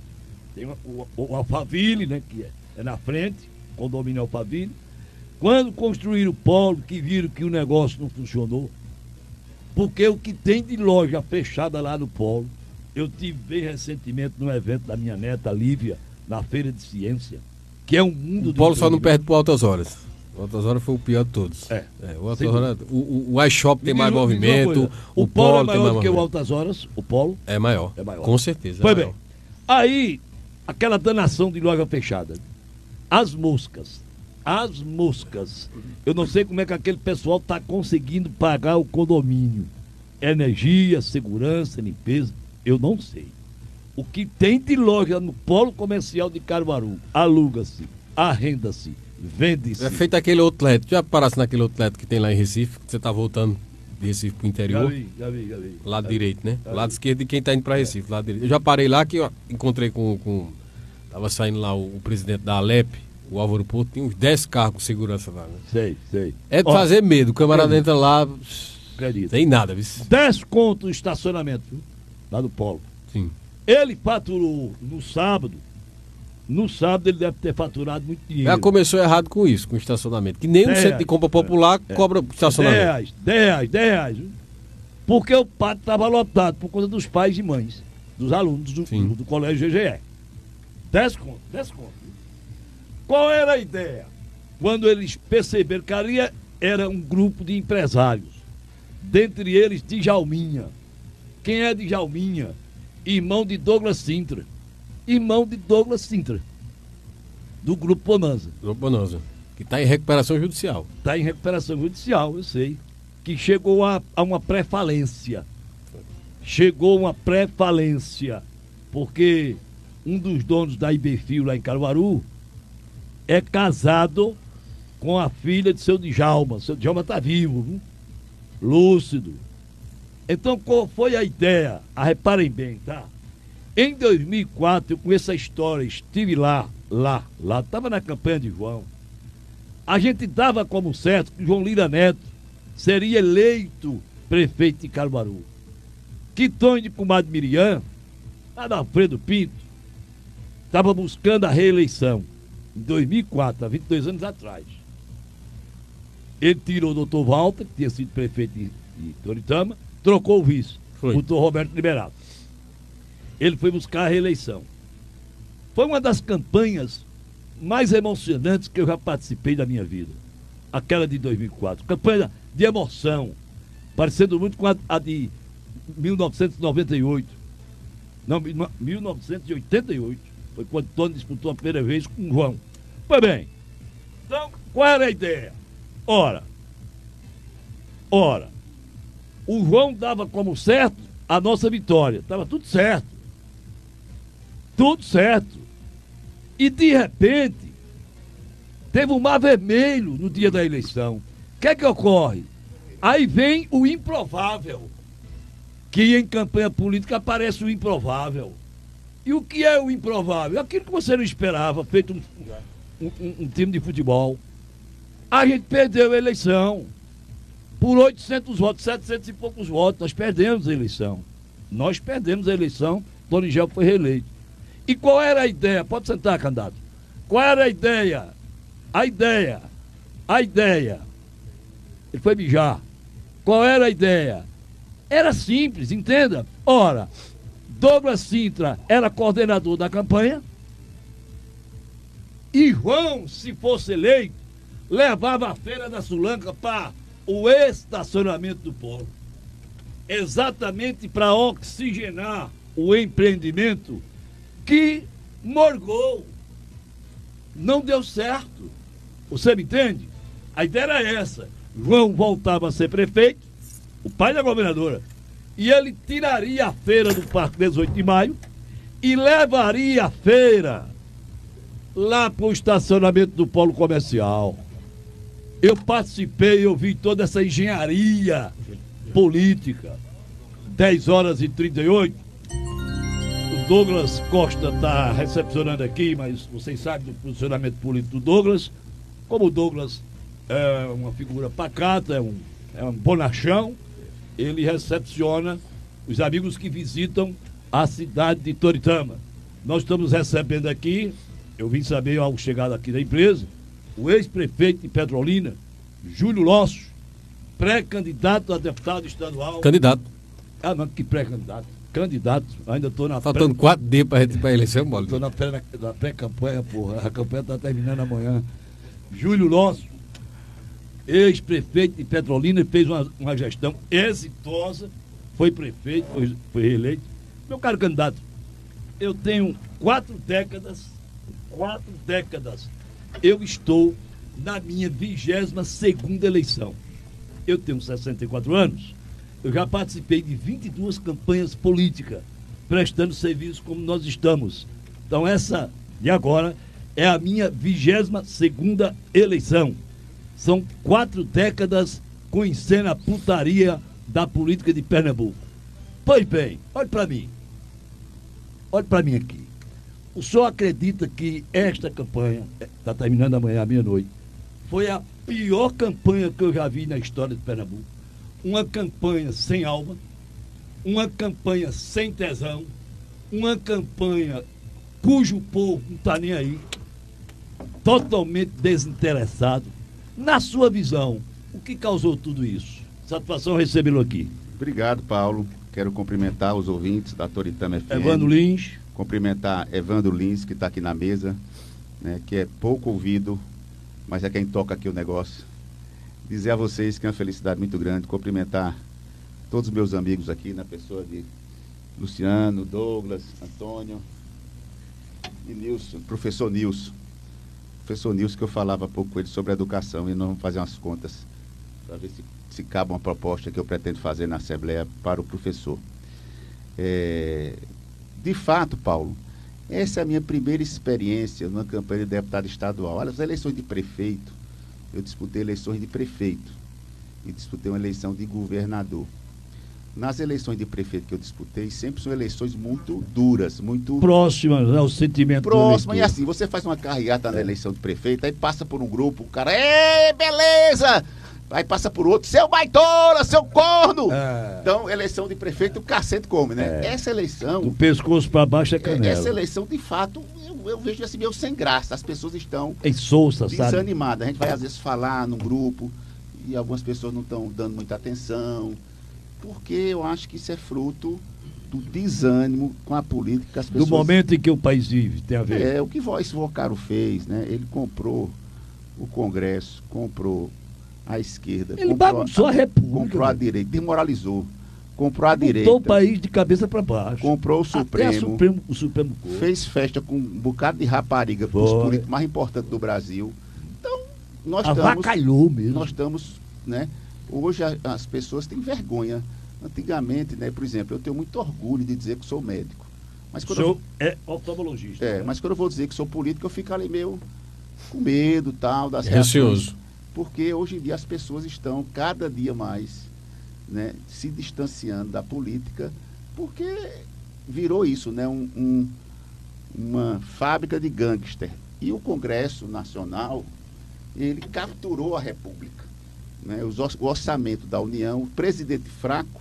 Speaker 4: o Alphaville, né? Que é na frente, condomínio Alphaville. Quando construíram o polo, que viram que o negócio não funcionou, porque o que tem de loja fechada lá no polo, eu tive bem recentemente no evento da minha neta Lívia, na Feira de Ciência, que é um mundo...
Speaker 5: O polo só não perde por Altas Horas. O Altas Horas foi o pior de todos. O iShop tem mais movimento,
Speaker 4: o polo é maior do que o Altas Horas, o polo...
Speaker 5: É maior, com certeza.
Speaker 4: Foi bem. Aí, aquela danação de loja fechada. As moscas. Eu não sei como é que aquele pessoal está conseguindo pagar o condomínio. Energia, segurança, limpeza, eu não sei. O que tem de loja no polo comercial de Caruaru, aluga-se, arrenda-se, vende-se.
Speaker 5: É feito aquele outlet. Já parasse naquele outlet que tem lá em Recife, que você está voltando de Recife pro interior?
Speaker 4: Já vi.
Speaker 5: Lado direito, né? Lado esquerdo de quem está indo para Recife, lado direito. Eu já parei lá que eu encontrei tava saindo lá o presidente da Alep, o Álvaro Porto, tem uns 10 carros com segurança lá, né?
Speaker 4: Sei.
Speaker 5: É de fazer medo, o camarada entra lá, tem nada, viu?
Speaker 4: 10 contos de estacionamento, viu? Lá no polo.
Speaker 5: Sim.
Speaker 4: Ele faturou no sábado ele deve ter faturado muito dinheiro.
Speaker 5: Já começou errado com isso, com estacionamento, que nem um centro de compra popular cobra estacionamento.
Speaker 4: 10 reais, viu? Porque o pátio estava lotado por conta dos pais e mães, dos alunos do colégio GGE. 10 contos. Qual era a ideia? Quando eles perceberam que ali era um grupo de empresários, dentre eles Djalminha. Quem é Djalminha? Irmão de Douglas Sintra. Do Grupo Bonanza.
Speaker 5: Que está em recuperação judicial.
Speaker 4: Eu sei. Que chegou a uma pré-falência. Porque um dos donos da Iberfil lá em Caruaru é casado com a filha de seu Djalma. Seu Djalma está vivo, viu? Lúcido. Então, qual foi a ideia? Reparem bem, tá? Em 2004, eu conheço a história, estive lá, estava na campanha de João. A gente dava como certo que João Lira Neto seria eleito prefeito de Caruaru. Quitonho de comadre Miriam, lá da Alfredo Pinto, estava buscando a reeleição. Em 2004, há 22 anos atrás. Ele tirou o doutor Walter, que tinha sido prefeito de Toritama, trocou o vice, o doutor Roberto Liberato. Ele foi buscar a reeleição. Foi uma das campanhas mais emocionantes que eu já participei da minha vida. Aquela de 2004. Campanha de emoção, parecendo muito com a de 1998. Não, 1988. Foi quando Tony disputou a primeira vez com o João. Pois bem, então, qual era a ideia? Ora, o João dava como certo a nossa vitória. Estava tudo certo. E, de repente, teve um mar vermelho no dia da eleição. O que é que ocorre? Aí vem o improvável. Que em campanha política aparece o improvável. E o que é o improvável? Aquilo que você não esperava, feito um time de futebol. A gente perdeu a eleição por 800 votos, 700 e poucos votos. Nós perdemos a eleição. Doningel foi reeleito. E qual era a ideia? Pode sentar, candidato. Qual era a ideia? A ideia. Ele foi mijar. Qual era a ideia? Era simples, entenda. Ora, Douglas Sintra era coordenador da campanha e João, se fosse eleito, levava a Feira da Sulanca para o estacionamento do polo. Exatamente para oxigenar o empreendimento que morgou. Não deu certo. Você me entende? A ideia era essa. João voltava a ser prefeito, o pai da governadora, e ele tiraria a feira do Parque 18 de Maio e levaria a feira lá para o estacionamento do polo comercial. Eu participei, eu vi toda essa engenharia política. 10h38. O Douglas Costa está recepcionando aqui, mas vocês sabem do posicionamento político do Douglas. Como o Douglas é uma figura pacata, é um bonachão, ele recepciona os amigos que visitam a cidade de Toritama. Nós estamos recebendo aqui, eu vim saber ao chegar aqui da empresa, o ex-prefeito de Petrolina, Júlio Lossos, pré-candidato a deputado estadual.
Speaker 5: Candidato.
Speaker 4: Ah, não, que pré-candidato. Candidato, ainda estou na...
Speaker 5: Faltando 4 dias para a eleição, Bola.
Speaker 4: Estou na pré-campanha, porra. A campanha está terminando amanhã. Júlio Lossos, ex-prefeito de Petrolina, fez uma gestão exitosa, foi prefeito, foi reeleito. Meu caro candidato, eu tenho 4 décadas, eu estou na minha 22ª eleição. Eu tenho 64 anos, eu já participei de 22 campanhas políticas, prestando serviço como nós estamos. Então essa de agora é a minha 22ª eleição. São 4 décadas conhecendo a putaria da política de Pernambuco. Pois bem, olhe para mim. Olhe para mim aqui. O senhor acredita que esta campanha, está terminando amanhã à meia-noite, foi a pior campanha que eu já vi na história de Pernambuco? Uma campanha sem alma, uma campanha sem tesão, uma campanha cujo povo não está nem aí, totalmente desinteressado. Na sua visão, o que causou tudo isso? Satisfação recebê-lo aqui.
Speaker 6: Obrigado, Paulo. Quero cumprimentar os ouvintes da Toritama FM.
Speaker 4: Evandro Lins.
Speaker 6: Cumprimentar Evandro Lins, que está aqui na mesa, né, que é pouco ouvido, mas é quem toca aqui o negócio. Dizer a vocês que é uma felicidade muito grande cumprimentar todos os meus amigos aqui, na pessoa de Luciano, Douglas, Antônio e Nilson, professor Nilson. Professor Nilson, que eu falava há pouco com ele sobre educação, e nós vamos fazer umas contas para ver se cabe uma proposta que eu pretendo fazer na Assembleia para o professor. De fato, Paulo, essa é a minha primeira experiência numa campanha de deputado estadual. Olha, as eleições de prefeito, eu disputei eleições de prefeito e disputei uma eleição de governador. Nas eleições de prefeito que eu disputei, sempre são eleições muito duras, muito...
Speaker 4: próximas ao sentimento do eleitor.
Speaker 6: Próxima, e assim, você faz uma carreata na eleição de prefeito, aí passa por um grupo, o cara, ei, beleza! Aí passa por outro, seu baitola, seu corno! Então, eleição de prefeito, o cacete come, né? Essa eleição...
Speaker 4: Do pescoço para baixo é canela.
Speaker 6: Essa eleição, de fato, eu vejo assim, meio sem graça. As pessoas estão
Speaker 4: desanimadas,
Speaker 6: sabe? A gente vai, às vezes, falar num grupo e algumas pessoas não estão dando muita atenção, porque eu acho que isso é fruto do desânimo com a política que as pessoas...
Speaker 4: Do momento em que o país vive, tem a ver.
Speaker 6: O que esse Vocaro fez, né? Ele comprou o Congresso, comprou a esquerda.
Speaker 4: Ele bagunçou a República.
Speaker 6: Comprou a direita, desmoralizou. Comprou a direita.
Speaker 4: Botou o país de cabeça para baixo.
Speaker 6: Comprou o Supremo.
Speaker 4: O Supremo Corpo.
Speaker 6: Fez festa com um bocado de rapariga para os políticos mais importantes do Brasil. Então,
Speaker 4: avacalhou mesmo.
Speaker 6: Nós estamos, né? Hoje as pessoas têm vergonha. Antigamente, né, por exemplo, eu tenho muito orgulho de dizer que sou médico. Mas quando
Speaker 4: o senhor é oftalmologista.
Speaker 6: Mas quando eu vou dizer que sou político, eu fico ali meio com medo, tal, das
Speaker 5: receoso.
Speaker 6: Porque hoje em dia as pessoas estão cada dia mais, né, se distanciando da política, porque virou isso, né, uma fábrica de gangster. E o Congresso Nacional ele capturou a República. Né? O orçamento da União, presidentes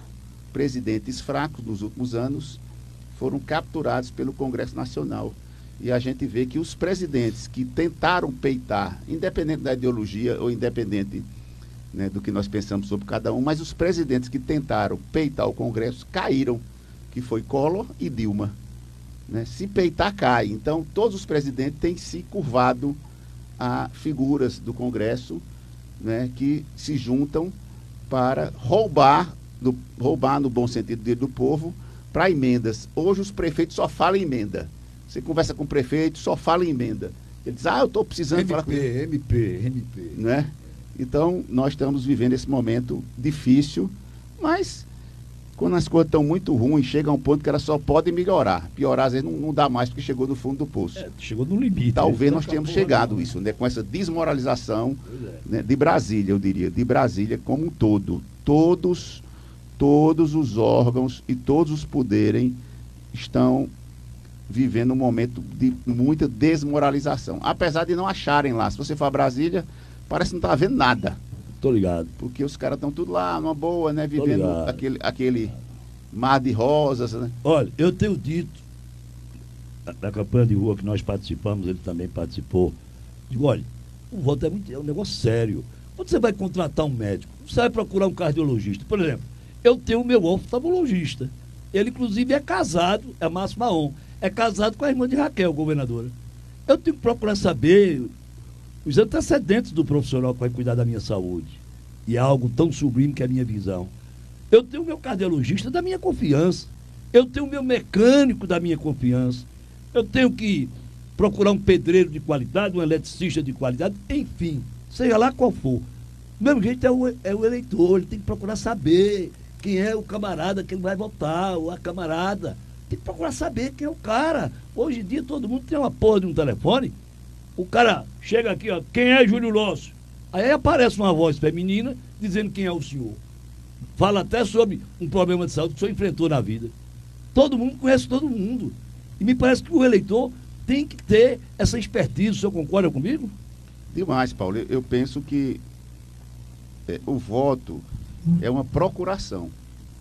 Speaker 6: fracos nos últimos anos, foram capturados pelo Congresso Nacional. E a gente vê que os presidentes que tentaram peitar, independente da ideologia ou independente, né, do que nós pensamos sobre cada um, mas os presidentes que tentaram peitar o Congresso caíram, que foi Collor e Dilma. Né? Se peitar, cai. Então, todos os presidentes têm se curvado a figuras do Congresso, né, que se juntam para roubar no bom sentido do povo, para emendas. Hoje os prefeitos só falam em emenda. Você conversa com o prefeito, só fala em emenda. Ele diz, eu estou precisando falar com
Speaker 4: MP.
Speaker 6: Né? Então, nós estamos vivendo esse momento difícil, mas quando as coisas estão muito ruins, chega a um ponto que elas só podem melhorar. Piorar, às vezes, não dá mais, porque chegou no fundo do poço.
Speaker 4: Chegou no limite.
Speaker 6: Talvez nós tenhamos chegado a isso, né? Com essa desmoralização, né, de Brasília, eu diria, de Brasília como um todo. Todos os órgãos e todos os poderes estão vivendo um momento de muita desmoralização. Apesar de não acharem lá. Se você for a Brasília, parece que não está vendo nada.
Speaker 4: Tô ligado.
Speaker 6: Porque os caras estão tudo lá, numa boa, né? Vivendo aquele mar de rosas, né?
Speaker 4: Olha, eu tenho dito, da campanha de rua que nós participamos, ele também participou. Digo, olha, o voto é um negócio sério. Quando você vai contratar um médico, você vai procurar um cardiologista. Por exemplo, eu tenho o meu oftalmologista. Ele, inclusive, é casado, é Márcio Maon, é casado com a irmã de Raquel, governadora. Eu tenho que procurar saber os antecedentes do profissional que vai cuidar da minha saúde. E é algo tão sublime que é a minha visão. Eu tenho o meu cardiologista da minha confiança. Eu tenho o meu mecânico da minha confiança. Eu tenho que procurar um pedreiro de qualidade, um eletricista de qualidade, enfim, seja lá qual for. Do mesmo jeito é o eleitor, ele tem que procurar saber quem é o camarada que ele vai votar, ou a camarada. Tem que procurar saber quem é o cara. Hoje em dia todo mundo tem uma porra de um telefone. O cara chega aqui, ó, quem é Júlio Lócio? Aí aparece uma voz feminina dizendo quem é o senhor. Fala até sobre um problema de saúde que o senhor enfrentou na vida. Todo mundo conhece todo mundo. E me parece que o eleitor tem que ter essa expertise. O senhor concorda comigo?
Speaker 6: Demais, Paulo. Eu penso que o voto é uma procuração.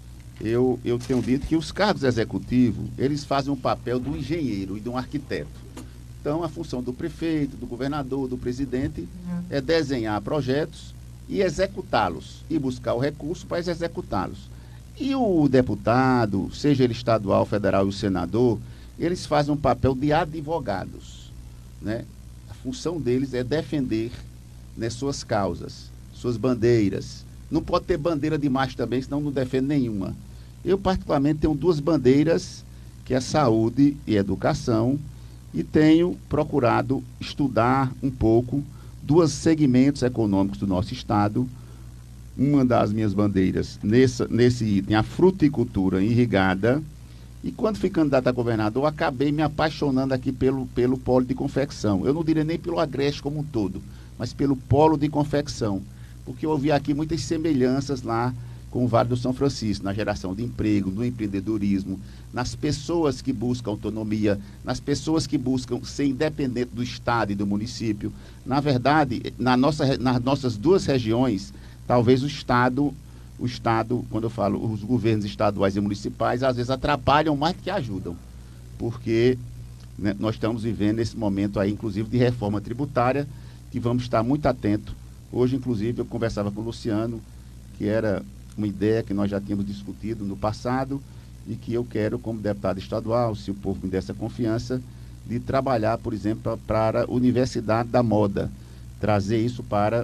Speaker 6: Eu tenho dito que os cargos executivos, eles fazem o papel do engenheiro e de um arquiteto. Então, a função do prefeito, do governador, do presidente é desenhar projetos e executá-los, e buscar o recurso para executá-los. E o deputado, seja ele estadual, federal e o senador, eles fazem um papel de advogados, né? A função deles é defender, né, suas causas, suas bandeiras. Não pode ter bandeira demais também, senão não defende nenhuma. Eu, particularmente, tenho duas bandeiras, que é saúde e educação, e tenho procurado estudar um pouco dois segmentos econômicos do nosso estado. Uma das minhas bandeiras nesse item, a fruticultura irrigada. E quando fui candidato a governador, acabei me apaixonando aqui pelo polo de confecção. Eu não diria nem pelo Agreste como um todo, mas pelo polo de confecção. Porque eu vi aqui muitas semelhanças lá com o Vale do São Francisco, na geração de emprego, no empreendedorismo, nas pessoas que buscam autonomia, nas pessoas que buscam ser independente do estado e do município. Na verdade, nas nossas duas regiões, talvez o estado, quando eu falo os governos estaduais e municipais, às vezes atrapalham mais do que ajudam, porque, né, nós estamos vivendo esse momento aí, inclusive, de reforma tributária, que vamos estar muito atentos. Hoje, inclusive, eu conversava com o Luciano, que era uma ideia que nós já tínhamos discutido no passado e que eu quero, como deputado estadual, se o povo me der essa confiança, de trabalhar, por exemplo, para a Universidade da Moda, trazer isso para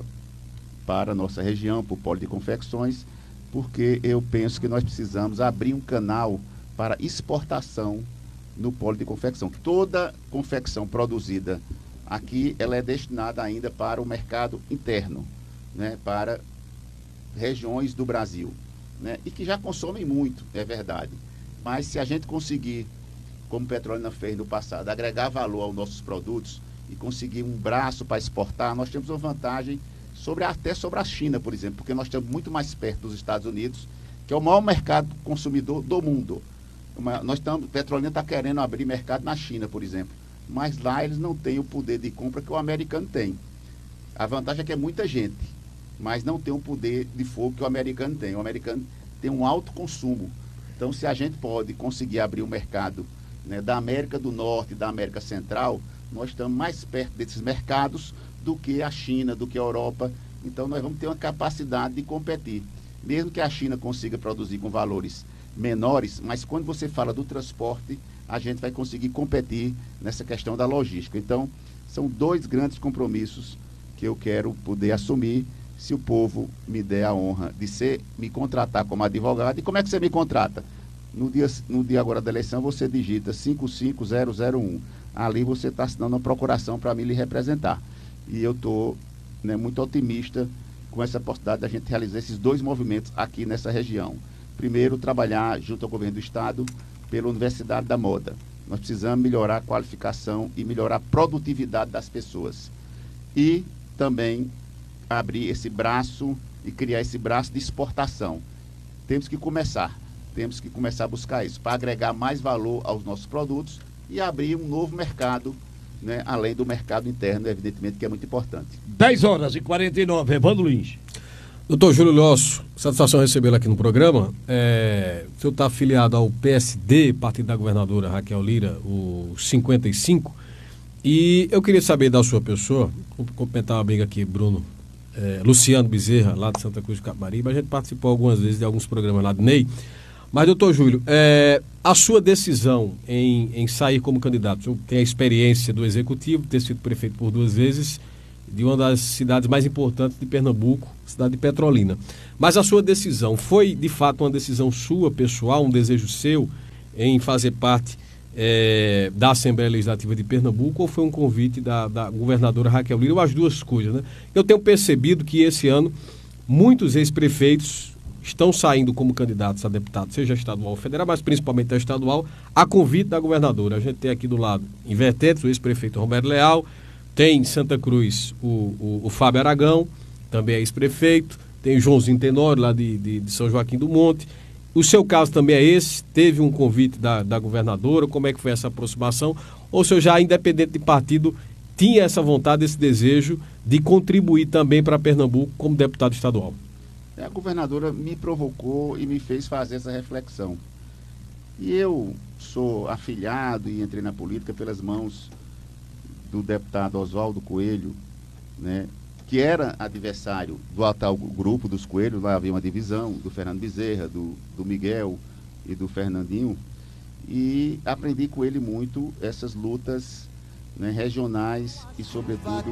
Speaker 6: a nossa região, para o polo de confecções, porque eu penso que nós precisamos abrir um canal para exportação no polo de confecção. Toda confecção produzida aqui, ela é destinada ainda para o mercado interno, né, para regiões do Brasil, né, e que já consomem muito, é verdade. Mas se a gente conseguir, como Petrolina fez no passado, agregar valor aos nossos produtos e conseguir um braço para exportar, nós temos uma vantagem até sobre a China, por exemplo, porque nós estamos muito mais perto dos Estados Unidos, que é o maior mercado consumidor do mundo. Petrolina está querendo abrir mercado na China, por exemplo, mas lá eles não têm o poder de compra que o americano tem. A vantagem é que é muita gente, mas não tem um poder de fogo que o americano tem. O americano tem um alto consumo. Então, se a gente pode conseguir abrir o mercado, né, da América do Norte e da América Central, nós estamos mais perto desses mercados do que a China, do que a Europa. Então, nós vamos ter uma capacidade de competir. Mesmo que a China consiga produzir com valores menores, mas quando você fala do transporte, a gente vai conseguir competir nessa questão da logística. Então, são 2 grandes compromissos que eu quero poder assumir se o povo me der a honra de me contratar como advogado. E como é que você me contrata? No dia agora da eleição, você digita 55001. Ali você está assinando uma procuração para mim lhe representar. E eu estou, né, muito otimista com essa possibilidade da gente realizar esses 2 movimentos aqui nessa região. Primeiro, trabalhar junto ao governo do Estado pela Universidade da Moda. Nós precisamos melhorar a qualificação e melhorar a produtividade das pessoas. E também abrir esse braço e criar esse braço de exportação. Temos que começar a buscar isso, para agregar mais valor aos nossos produtos e abrir um novo mercado, né, além do mercado interno, evidentemente, que é muito importante.
Speaker 4: 10h49, Evandro Lins.
Speaker 5: Doutor Júlio Losso, satisfação recebê-lo aqui no programa. O senhor está afiliado ao PSD, partido da governadora Raquel Lira, o 55, e eu queria saber da sua pessoa, vou complementar uma amiga aqui, Luciano Bezerra, lá de Santa Cruz de Capibaribe, a gente participou algumas vezes de alguns programas lá do Ney, mas, doutor Júlio, a sua decisão em sair como candidato, o senhor tem a experiência do Executivo, ter sido prefeito por 2 vezes, de uma das cidades mais importantes de Pernambuco, cidade de Petrolina. Mas a sua decisão foi, de fato, uma decisão sua, pessoal, um desejo seu em fazer parte da Assembleia Legislativa de Pernambuco, ou foi um convite da governadora Raquel Lira, ou as 2 coisas, né? Eu tenho percebido que esse ano muitos ex-prefeitos estão saindo como candidatos a deputado, seja estadual ou federal, mas principalmente a estadual, a convite da governadora. A gente tem aqui do lado em Vertentes, o ex-prefeito Roberto Leal, tem em Santa Cruz o Fábio Aragão, também é ex-prefeito, tem o Joãozinho Tenório, lá de São Joaquim do Monte. O seu caso também é esse? Teve um convite da governadora? Como é que foi essa aproximação? Ou o senhor já, independente de partido, tinha essa vontade, esse desejo de contribuir também para Pernambuco como deputado estadual?
Speaker 6: A governadora me provocou e me fez fazer essa reflexão. E eu sou afiliado e entrei na política pelas mãos do deputado Oswaldo Coelho, né, que era adversário do atual grupo dos Coelhos. Lá havia uma divisão do Fernando Bezerra, do Miguel e do Fernandinho, e aprendi com ele muito essas lutas, né, regionais e, sobretudo,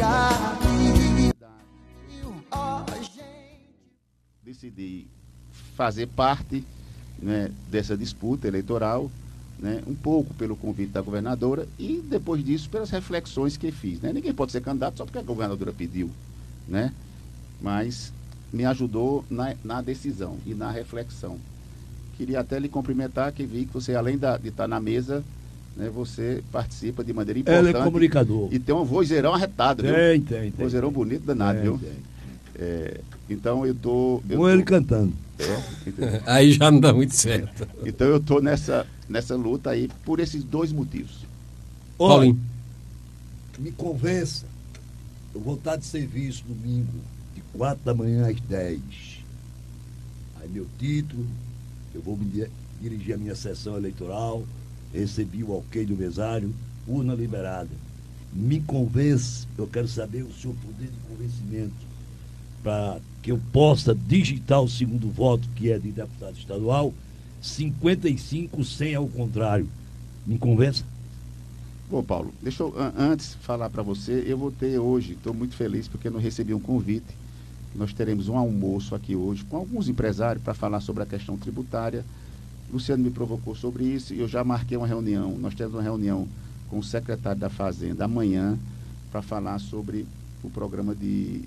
Speaker 6: decidi fazer parte, né, dessa disputa eleitoral, né, um pouco pelo convite da governadora e depois disso pelas reflexões que fiz, né? Ninguém pode ser candidato só porque a governadora pediu, né? Mas me ajudou na decisão e na reflexão. Queria até lhe cumprimentar, que vi que você, além de estar na mesa, né, você participa de maneira importante.
Speaker 4: Ele é comunicador.
Speaker 6: E tem um vozeirão arretado, viu?
Speaker 4: Tem.
Speaker 6: Vozeirão bonito, danado, viu? Então eu tô...
Speaker 4: ele cantando.
Speaker 5: Aí já não dá muito certo.
Speaker 6: Então eu tô nessa luta aí por esses 2 motivos.
Speaker 5: Paulinho,
Speaker 4: me convença. Eu vou estar de serviço domingo, de 4 da manhã às 10. Aí meu título, eu vou me dirigir a minha sessão eleitoral, recebi o ok do mesário, urna liberada. Me convence, eu quero saber o seu poder de convencimento para que eu possa digitar o segundo voto, que é de deputado estadual, 55 sem ao contrário. Me convença?
Speaker 6: Bom, Paulo, deixa eu antes falar para você, eu vou ter hoje, estou muito feliz porque eu recebi um convite, nós teremos um almoço aqui hoje com alguns empresários para falar sobre a questão tributária. Luciano me provocou sobre isso e eu já marquei uma reunião, nós temos uma reunião com o secretário da Fazenda amanhã para falar sobre o programa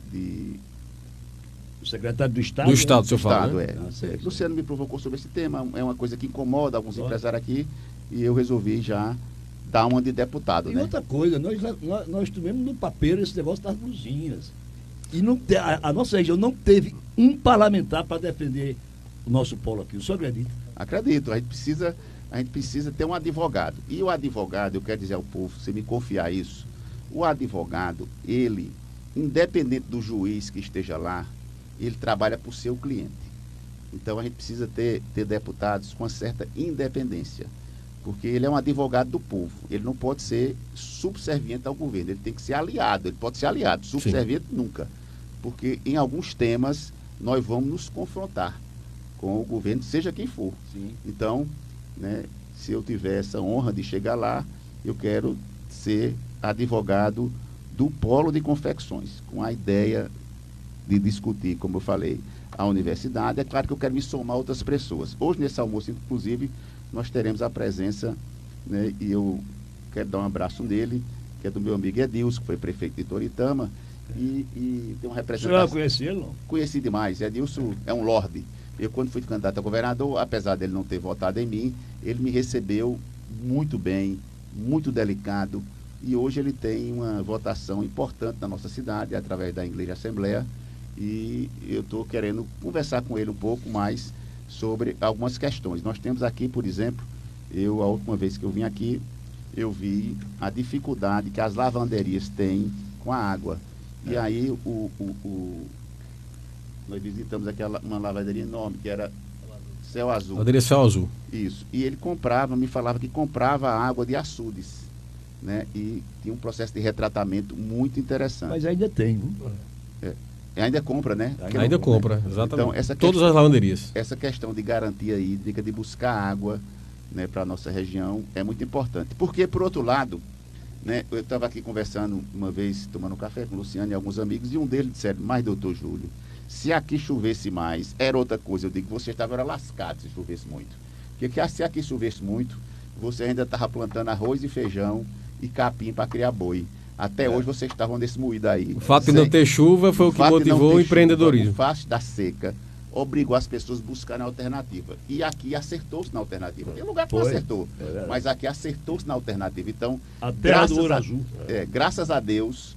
Speaker 4: O secretário do Estado?
Speaker 5: Do Estado, seu
Speaker 6: Estado,
Speaker 5: fala,
Speaker 6: né? Luciano me provocou sobre esse tema, é uma coisa que incomoda alguns empresários aqui e eu resolvi já dar uma de deputado,
Speaker 4: e
Speaker 6: né?
Speaker 4: outra coisa, nós tivemos no papeiro esse negócio das luzinhas. E a nossa região não teve um parlamentar para defender o nosso polo aqui. O senhor acredita?
Speaker 6: Acredito. A gente precisa ter um advogado. E o advogado, eu quero dizer ao povo, se me confiar isso, o advogado, ele independente do juiz que esteja lá, ele trabalha para o seu cliente. Então a gente precisa ter deputados com uma certa independência, porque ele é um advogado do povo, ele não pode ser subserviente ao governo, ele tem que ser aliado, ele pode ser aliado, subserviente nunca, porque em alguns temas nós vamos nos confrontar com o governo, seja quem for. Sim. Então, né, se eu tiver essa honra de chegar lá, eu quero ser advogado do polo de confecções, com a ideia de discutir, como eu falei, a universidade. É claro que eu quero me somar a outras pessoas. Hoje, nesse almoço, inclusive, nós teremos a presença, né, e eu quero dar um abraço nele, que é do meu amigo Edilson, que foi prefeito de Toritama, e tem uma representação...
Speaker 4: Você já conhece ele, não?
Speaker 6: Conheci demais. Edilson é um lorde. Eu, quando fui candidato a governador, apesar dele não ter votado em mim, ele me recebeu muito bem, muito delicado, e hoje ele tem uma votação importante na nossa cidade, através da Igreja Assembleia, e eu estou querendo conversar com ele um pouco mais sobre algumas questões. Nós temos aqui, por exemplo, a última vez que eu vim aqui, eu vi a dificuldade que as lavanderias têm com a água. E aí nós visitamos uma lavanderia enorme, que era Céu Azul.
Speaker 5: Lavanderia Céu Azul.
Speaker 6: Isso. E ele me falava que comprava água de açudes, né? E tinha um processo de retratamento muito interessante.
Speaker 4: Mas ainda tem,
Speaker 6: Ainda compra, né?
Speaker 5: Ainda compra, né? Exatamente.
Speaker 6: Então,
Speaker 5: todas as lavanderias.
Speaker 6: Essa questão de garantia hídrica, de buscar água, né, para a nossa região, é muito importante. Porque, por outro lado, né, eu estava aqui conversando uma vez, tomando um café com o Luciano e alguns amigos, e um deles disseram: mas, doutor Júlio, se aqui chovesse mais, era outra coisa. Eu digo que você estava lascado se chovesse muito. Porque se aqui chovesse muito, você ainda estava plantando arroz e feijão e capim para criar boi. Até hoje vocês estavam nesse moído aí.
Speaker 5: O fato de não ter chuva foi o que motivou o empreendedorismo.
Speaker 6: O fato da seca obrigou as pessoas a buscarem alternativa. E aqui acertou-se na alternativa. Tem lugar que não acertou, mas aqui acertou-se na alternativa. Então,
Speaker 4: a terra do ouro azul.
Speaker 6: Graças a Deus,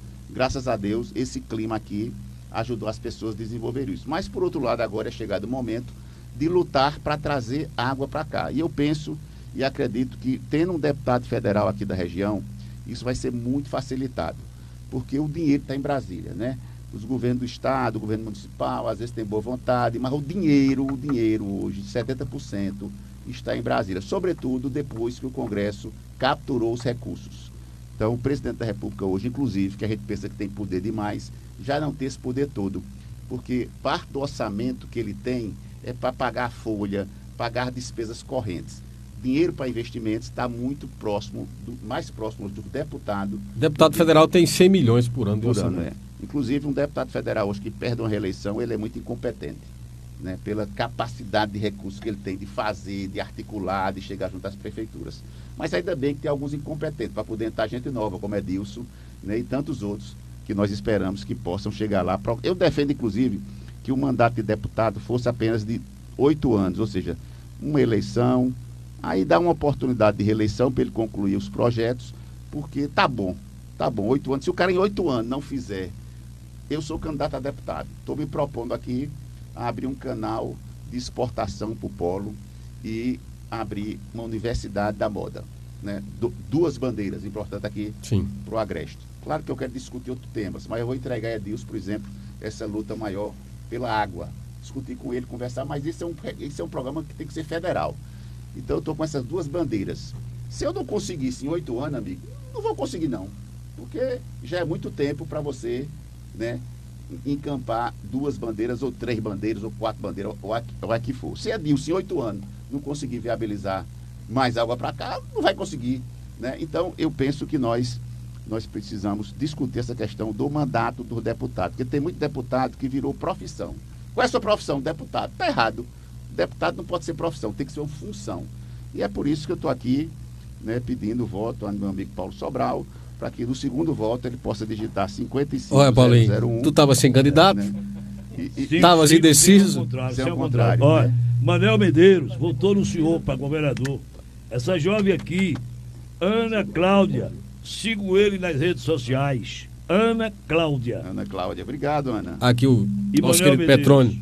Speaker 6: esse clima aqui ajudou as pessoas a desenvolver isso. Mas, por outro lado, agora é chegado o momento de lutar para trazer água para cá. E eu penso e acredito que, tendo um deputado federal aqui da região, isso vai ser muito facilitado, porque o dinheiro está em Brasília, né? Os governos do estado, o governo municipal, às vezes tem boa vontade, mas o dinheiro hoje, 70%, está em Brasília, sobretudo depois que o Congresso capturou os recursos. Então, o presidente da República hoje, inclusive, que a gente pensa que tem poder demais, já não tem esse poder todo, porque parte do orçamento que ele tem é para pagar a folha, pagar despesas correntes. Dinheiro para investimentos está muito próximo, mais próximo do deputado.
Speaker 5: O deputado federal tem 100 milhões por ano de
Speaker 6: orçamento. Inclusive, um deputado federal hoje que perde uma reeleição, ele é muito incompetente, né? Pela capacidade de recursos que ele tem de fazer, de articular, de chegar junto às prefeituras. Mas ainda bem que tem alguns incompetentes para poder entrar gente nova, como Edilson, né? E tantos outros que nós esperamos que possam chegar lá. Eu defendo, inclusive, que o mandato de deputado fosse apenas de 8 anos, ou seja, uma eleição. Aí dá uma oportunidade de reeleição para ele concluir os projetos, porque tá bom, 8 anos. Se o cara em 8 anos não fizer, eu sou candidato a deputado, estou me propondo aqui a abrir um canal de exportação para o polo e abrir uma universidade da moda, né? 2 bandeiras, importante aqui para o Agreste. Claro que eu quero discutir outros temas, mas eu vou entregar a Edilson, por exemplo, essa luta maior pela água, discutir com ele, conversar, mas esse é um programa que tem que ser federal. Então eu estou com essas 2 bandeiras. Se eu não conseguisse em 8 anos, amigo, não vou conseguir não. Porque já é muito tempo para você, né, encampar 2 bandeiras, ou 3 bandeiras, ou 4 bandeiras, ou a que for. Se Edilson em 8 anos não conseguir viabilizar mais água para cá, não vai conseguir, né? Então eu penso que nós precisamos discutir essa questão do mandato do deputado. Porque tem muito deputado que virou profissão. Qual é a sua profissão? Deputado. Está errado. Deputado não pode ser profissão, tem que ser uma função. E é por isso que eu estou aqui, né, pedindo o voto ao meu amigo Paulo Sobral, para que no segundo voto ele possa digitar 55.
Speaker 5: Olha, Paulinho, tu estava sem candidato?
Speaker 6: Né?
Speaker 5: Estavas indeciso?
Speaker 6: Isso é o contrário.
Speaker 4: Olha,
Speaker 6: né?
Speaker 4: Manel Medeiros votou no senhor para governador. Essa jovem aqui, Ana Cláudia, sigo ele nas redes sociais. Ana Cláudia.
Speaker 6: Obrigado, Ana.
Speaker 5: Aqui o nosso querido Petrônio.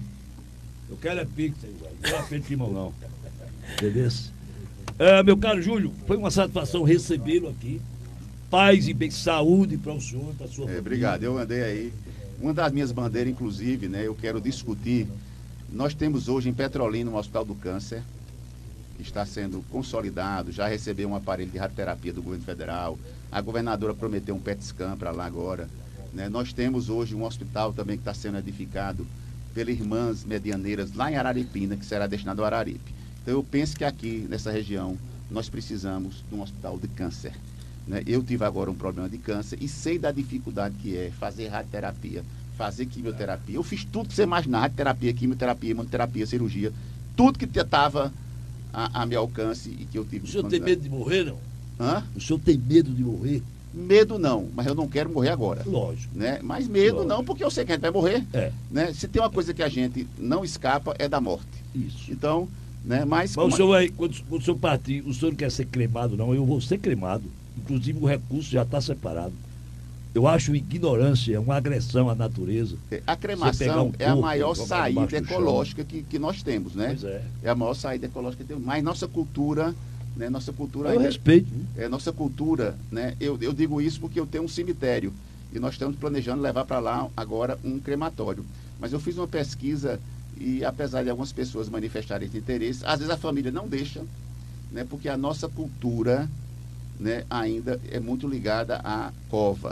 Speaker 4: Eu quero é pizza, não é peixe de limão, não. Beleza? Meu caro Júlio, foi uma satisfação recebê-lo aqui. paz e bem, saúde para o senhor, para a sua família.
Speaker 6: Obrigado, eu andei aí. Uma das minhas bandeiras, inclusive, né, eu quero discutir. Nós temos hoje em Petrolina um Hospital do Câncer, que está sendo consolidado, já recebeu um aparelho de radioterapia do governo federal. A governadora prometeu um PET scan para lá agora. Né? Nós temos hoje um hospital também que está sendo edificado pelas Irmãs Medianeiras, lá em Araripina, que será destinado ao Araripe. Então eu penso que aqui, nessa região, nós precisamos de um hospital de câncer. Né? Eu tive agora um problema de câncer e sei da dificuldade que é fazer radioterapia, fazer quimioterapia. Eu fiz tudo que você imaginar, radioterapia, quimioterapia, imunoterapia, cirurgia, tudo que estava a meu alcance e que eu tive.
Speaker 4: O senhor tem medo de morrer, não?
Speaker 6: Hã?
Speaker 4: O senhor tem medo de morrer?
Speaker 6: Medo não, mas eu não quero morrer agora.
Speaker 4: Lógico.
Speaker 6: Né? Mas medo
Speaker 4: Lógico.
Speaker 6: não, porque eu sei que a gente vai morrer.
Speaker 4: É.
Speaker 6: Né? Se tem uma coisa que a gente não escapa, é da morte.
Speaker 4: Isso.
Speaker 6: Então, né? Mas
Speaker 4: o senhor vai, quando o senhor partir, o senhor não quer ser cremado, não? Eu vou ser cremado. Inclusive o recurso já está separado. Eu acho ignorância, uma agressão à natureza.
Speaker 6: A cremação é a maior saída ecológica que nós temos, né?
Speaker 4: Pois é.
Speaker 6: É a maior saída ecológica que temos. Mas nossa cultura, né? Nossa cultura.
Speaker 4: Eu respeito.
Speaker 6: Nossa cultura, né? Eu digo isso porque eu tenho um cemitério e nós estamos planejando levar para lá agora um crematório. Mas eu fiz uma pesquisa e apesar de algumas pessoas manifestarem esse interesse, às vezes a família não deixa, né? Porque a nossa cultura, né? Ainda é muito ligada à cova.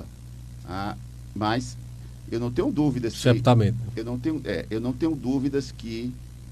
Speaker 6: Mas eu não tenho dúvidas
Speaker 5: Septamento.
Speaker 6: Eu não tenho dúvidas que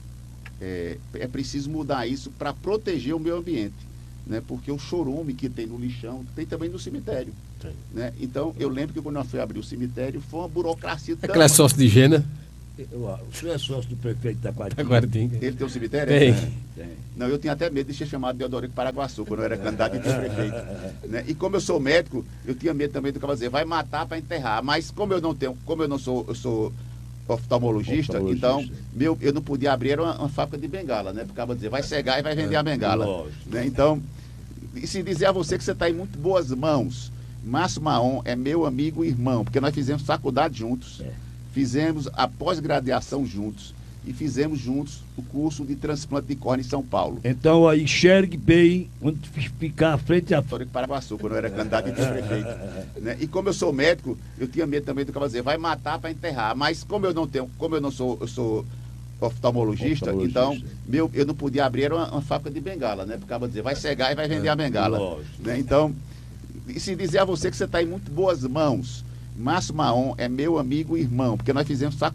Speaker 6: é preciso mudar isso para proteger o meio ambiente, né? Porque o chorume que tem no lixão tem também no cemitério, né? Então eu lembro que quando nós fomos abrir o cemitério foi uma burocracia.
Speaker 5: Aquela é sócio de Gena?
Speaker 4: O senhor é sócio do prefeito da
Speaker 5: Taquaritinga.
Speaker 6: Ele tem um cemitério?
Speaker 5: Tem.
Speaker 6: Não, eu tinha até medo de ser chamado de Deodorico Paraguaçu, quando eu era candidato a vice-prefeito. Né? E como eu sou médico, eu tinha medo também do que dizer, vai matar para enterrar. Mas como eu sou oftalmologista, então eu não podia abrir, era uma fábrica de bengala, né? Porque dizer, vai cegar e vai vender a bengala. Né? Então, e se dizer a você que você está em muito boas mãos, Márcio Maon é meu amigo e irmão, porque nós fizemos faculdade juntos. Fizemos a pós-graduação juntos e fizemos juntos o curso de transplante de córnea em São Paulo.
Speaker 4: Então, aí, enxergue bem quando ficar à frente a
Speaker 6: Paraguaçu, quando eu era candidato a vice-prefeito. Né? E como eu sou médico, eu tinha medo também do que dizer, vai matar para enterrar. Mas como eu sou oftalmologista, então eu não podia abrir, era uma fábrica de bengala, né? Porque dizer, vai cegar e vai vender a bengala. Né? Então, e se dizer a você que você está em muito boas mãos, Márcio Maon é meu amigo e irmão, porque nós fizemos faculdade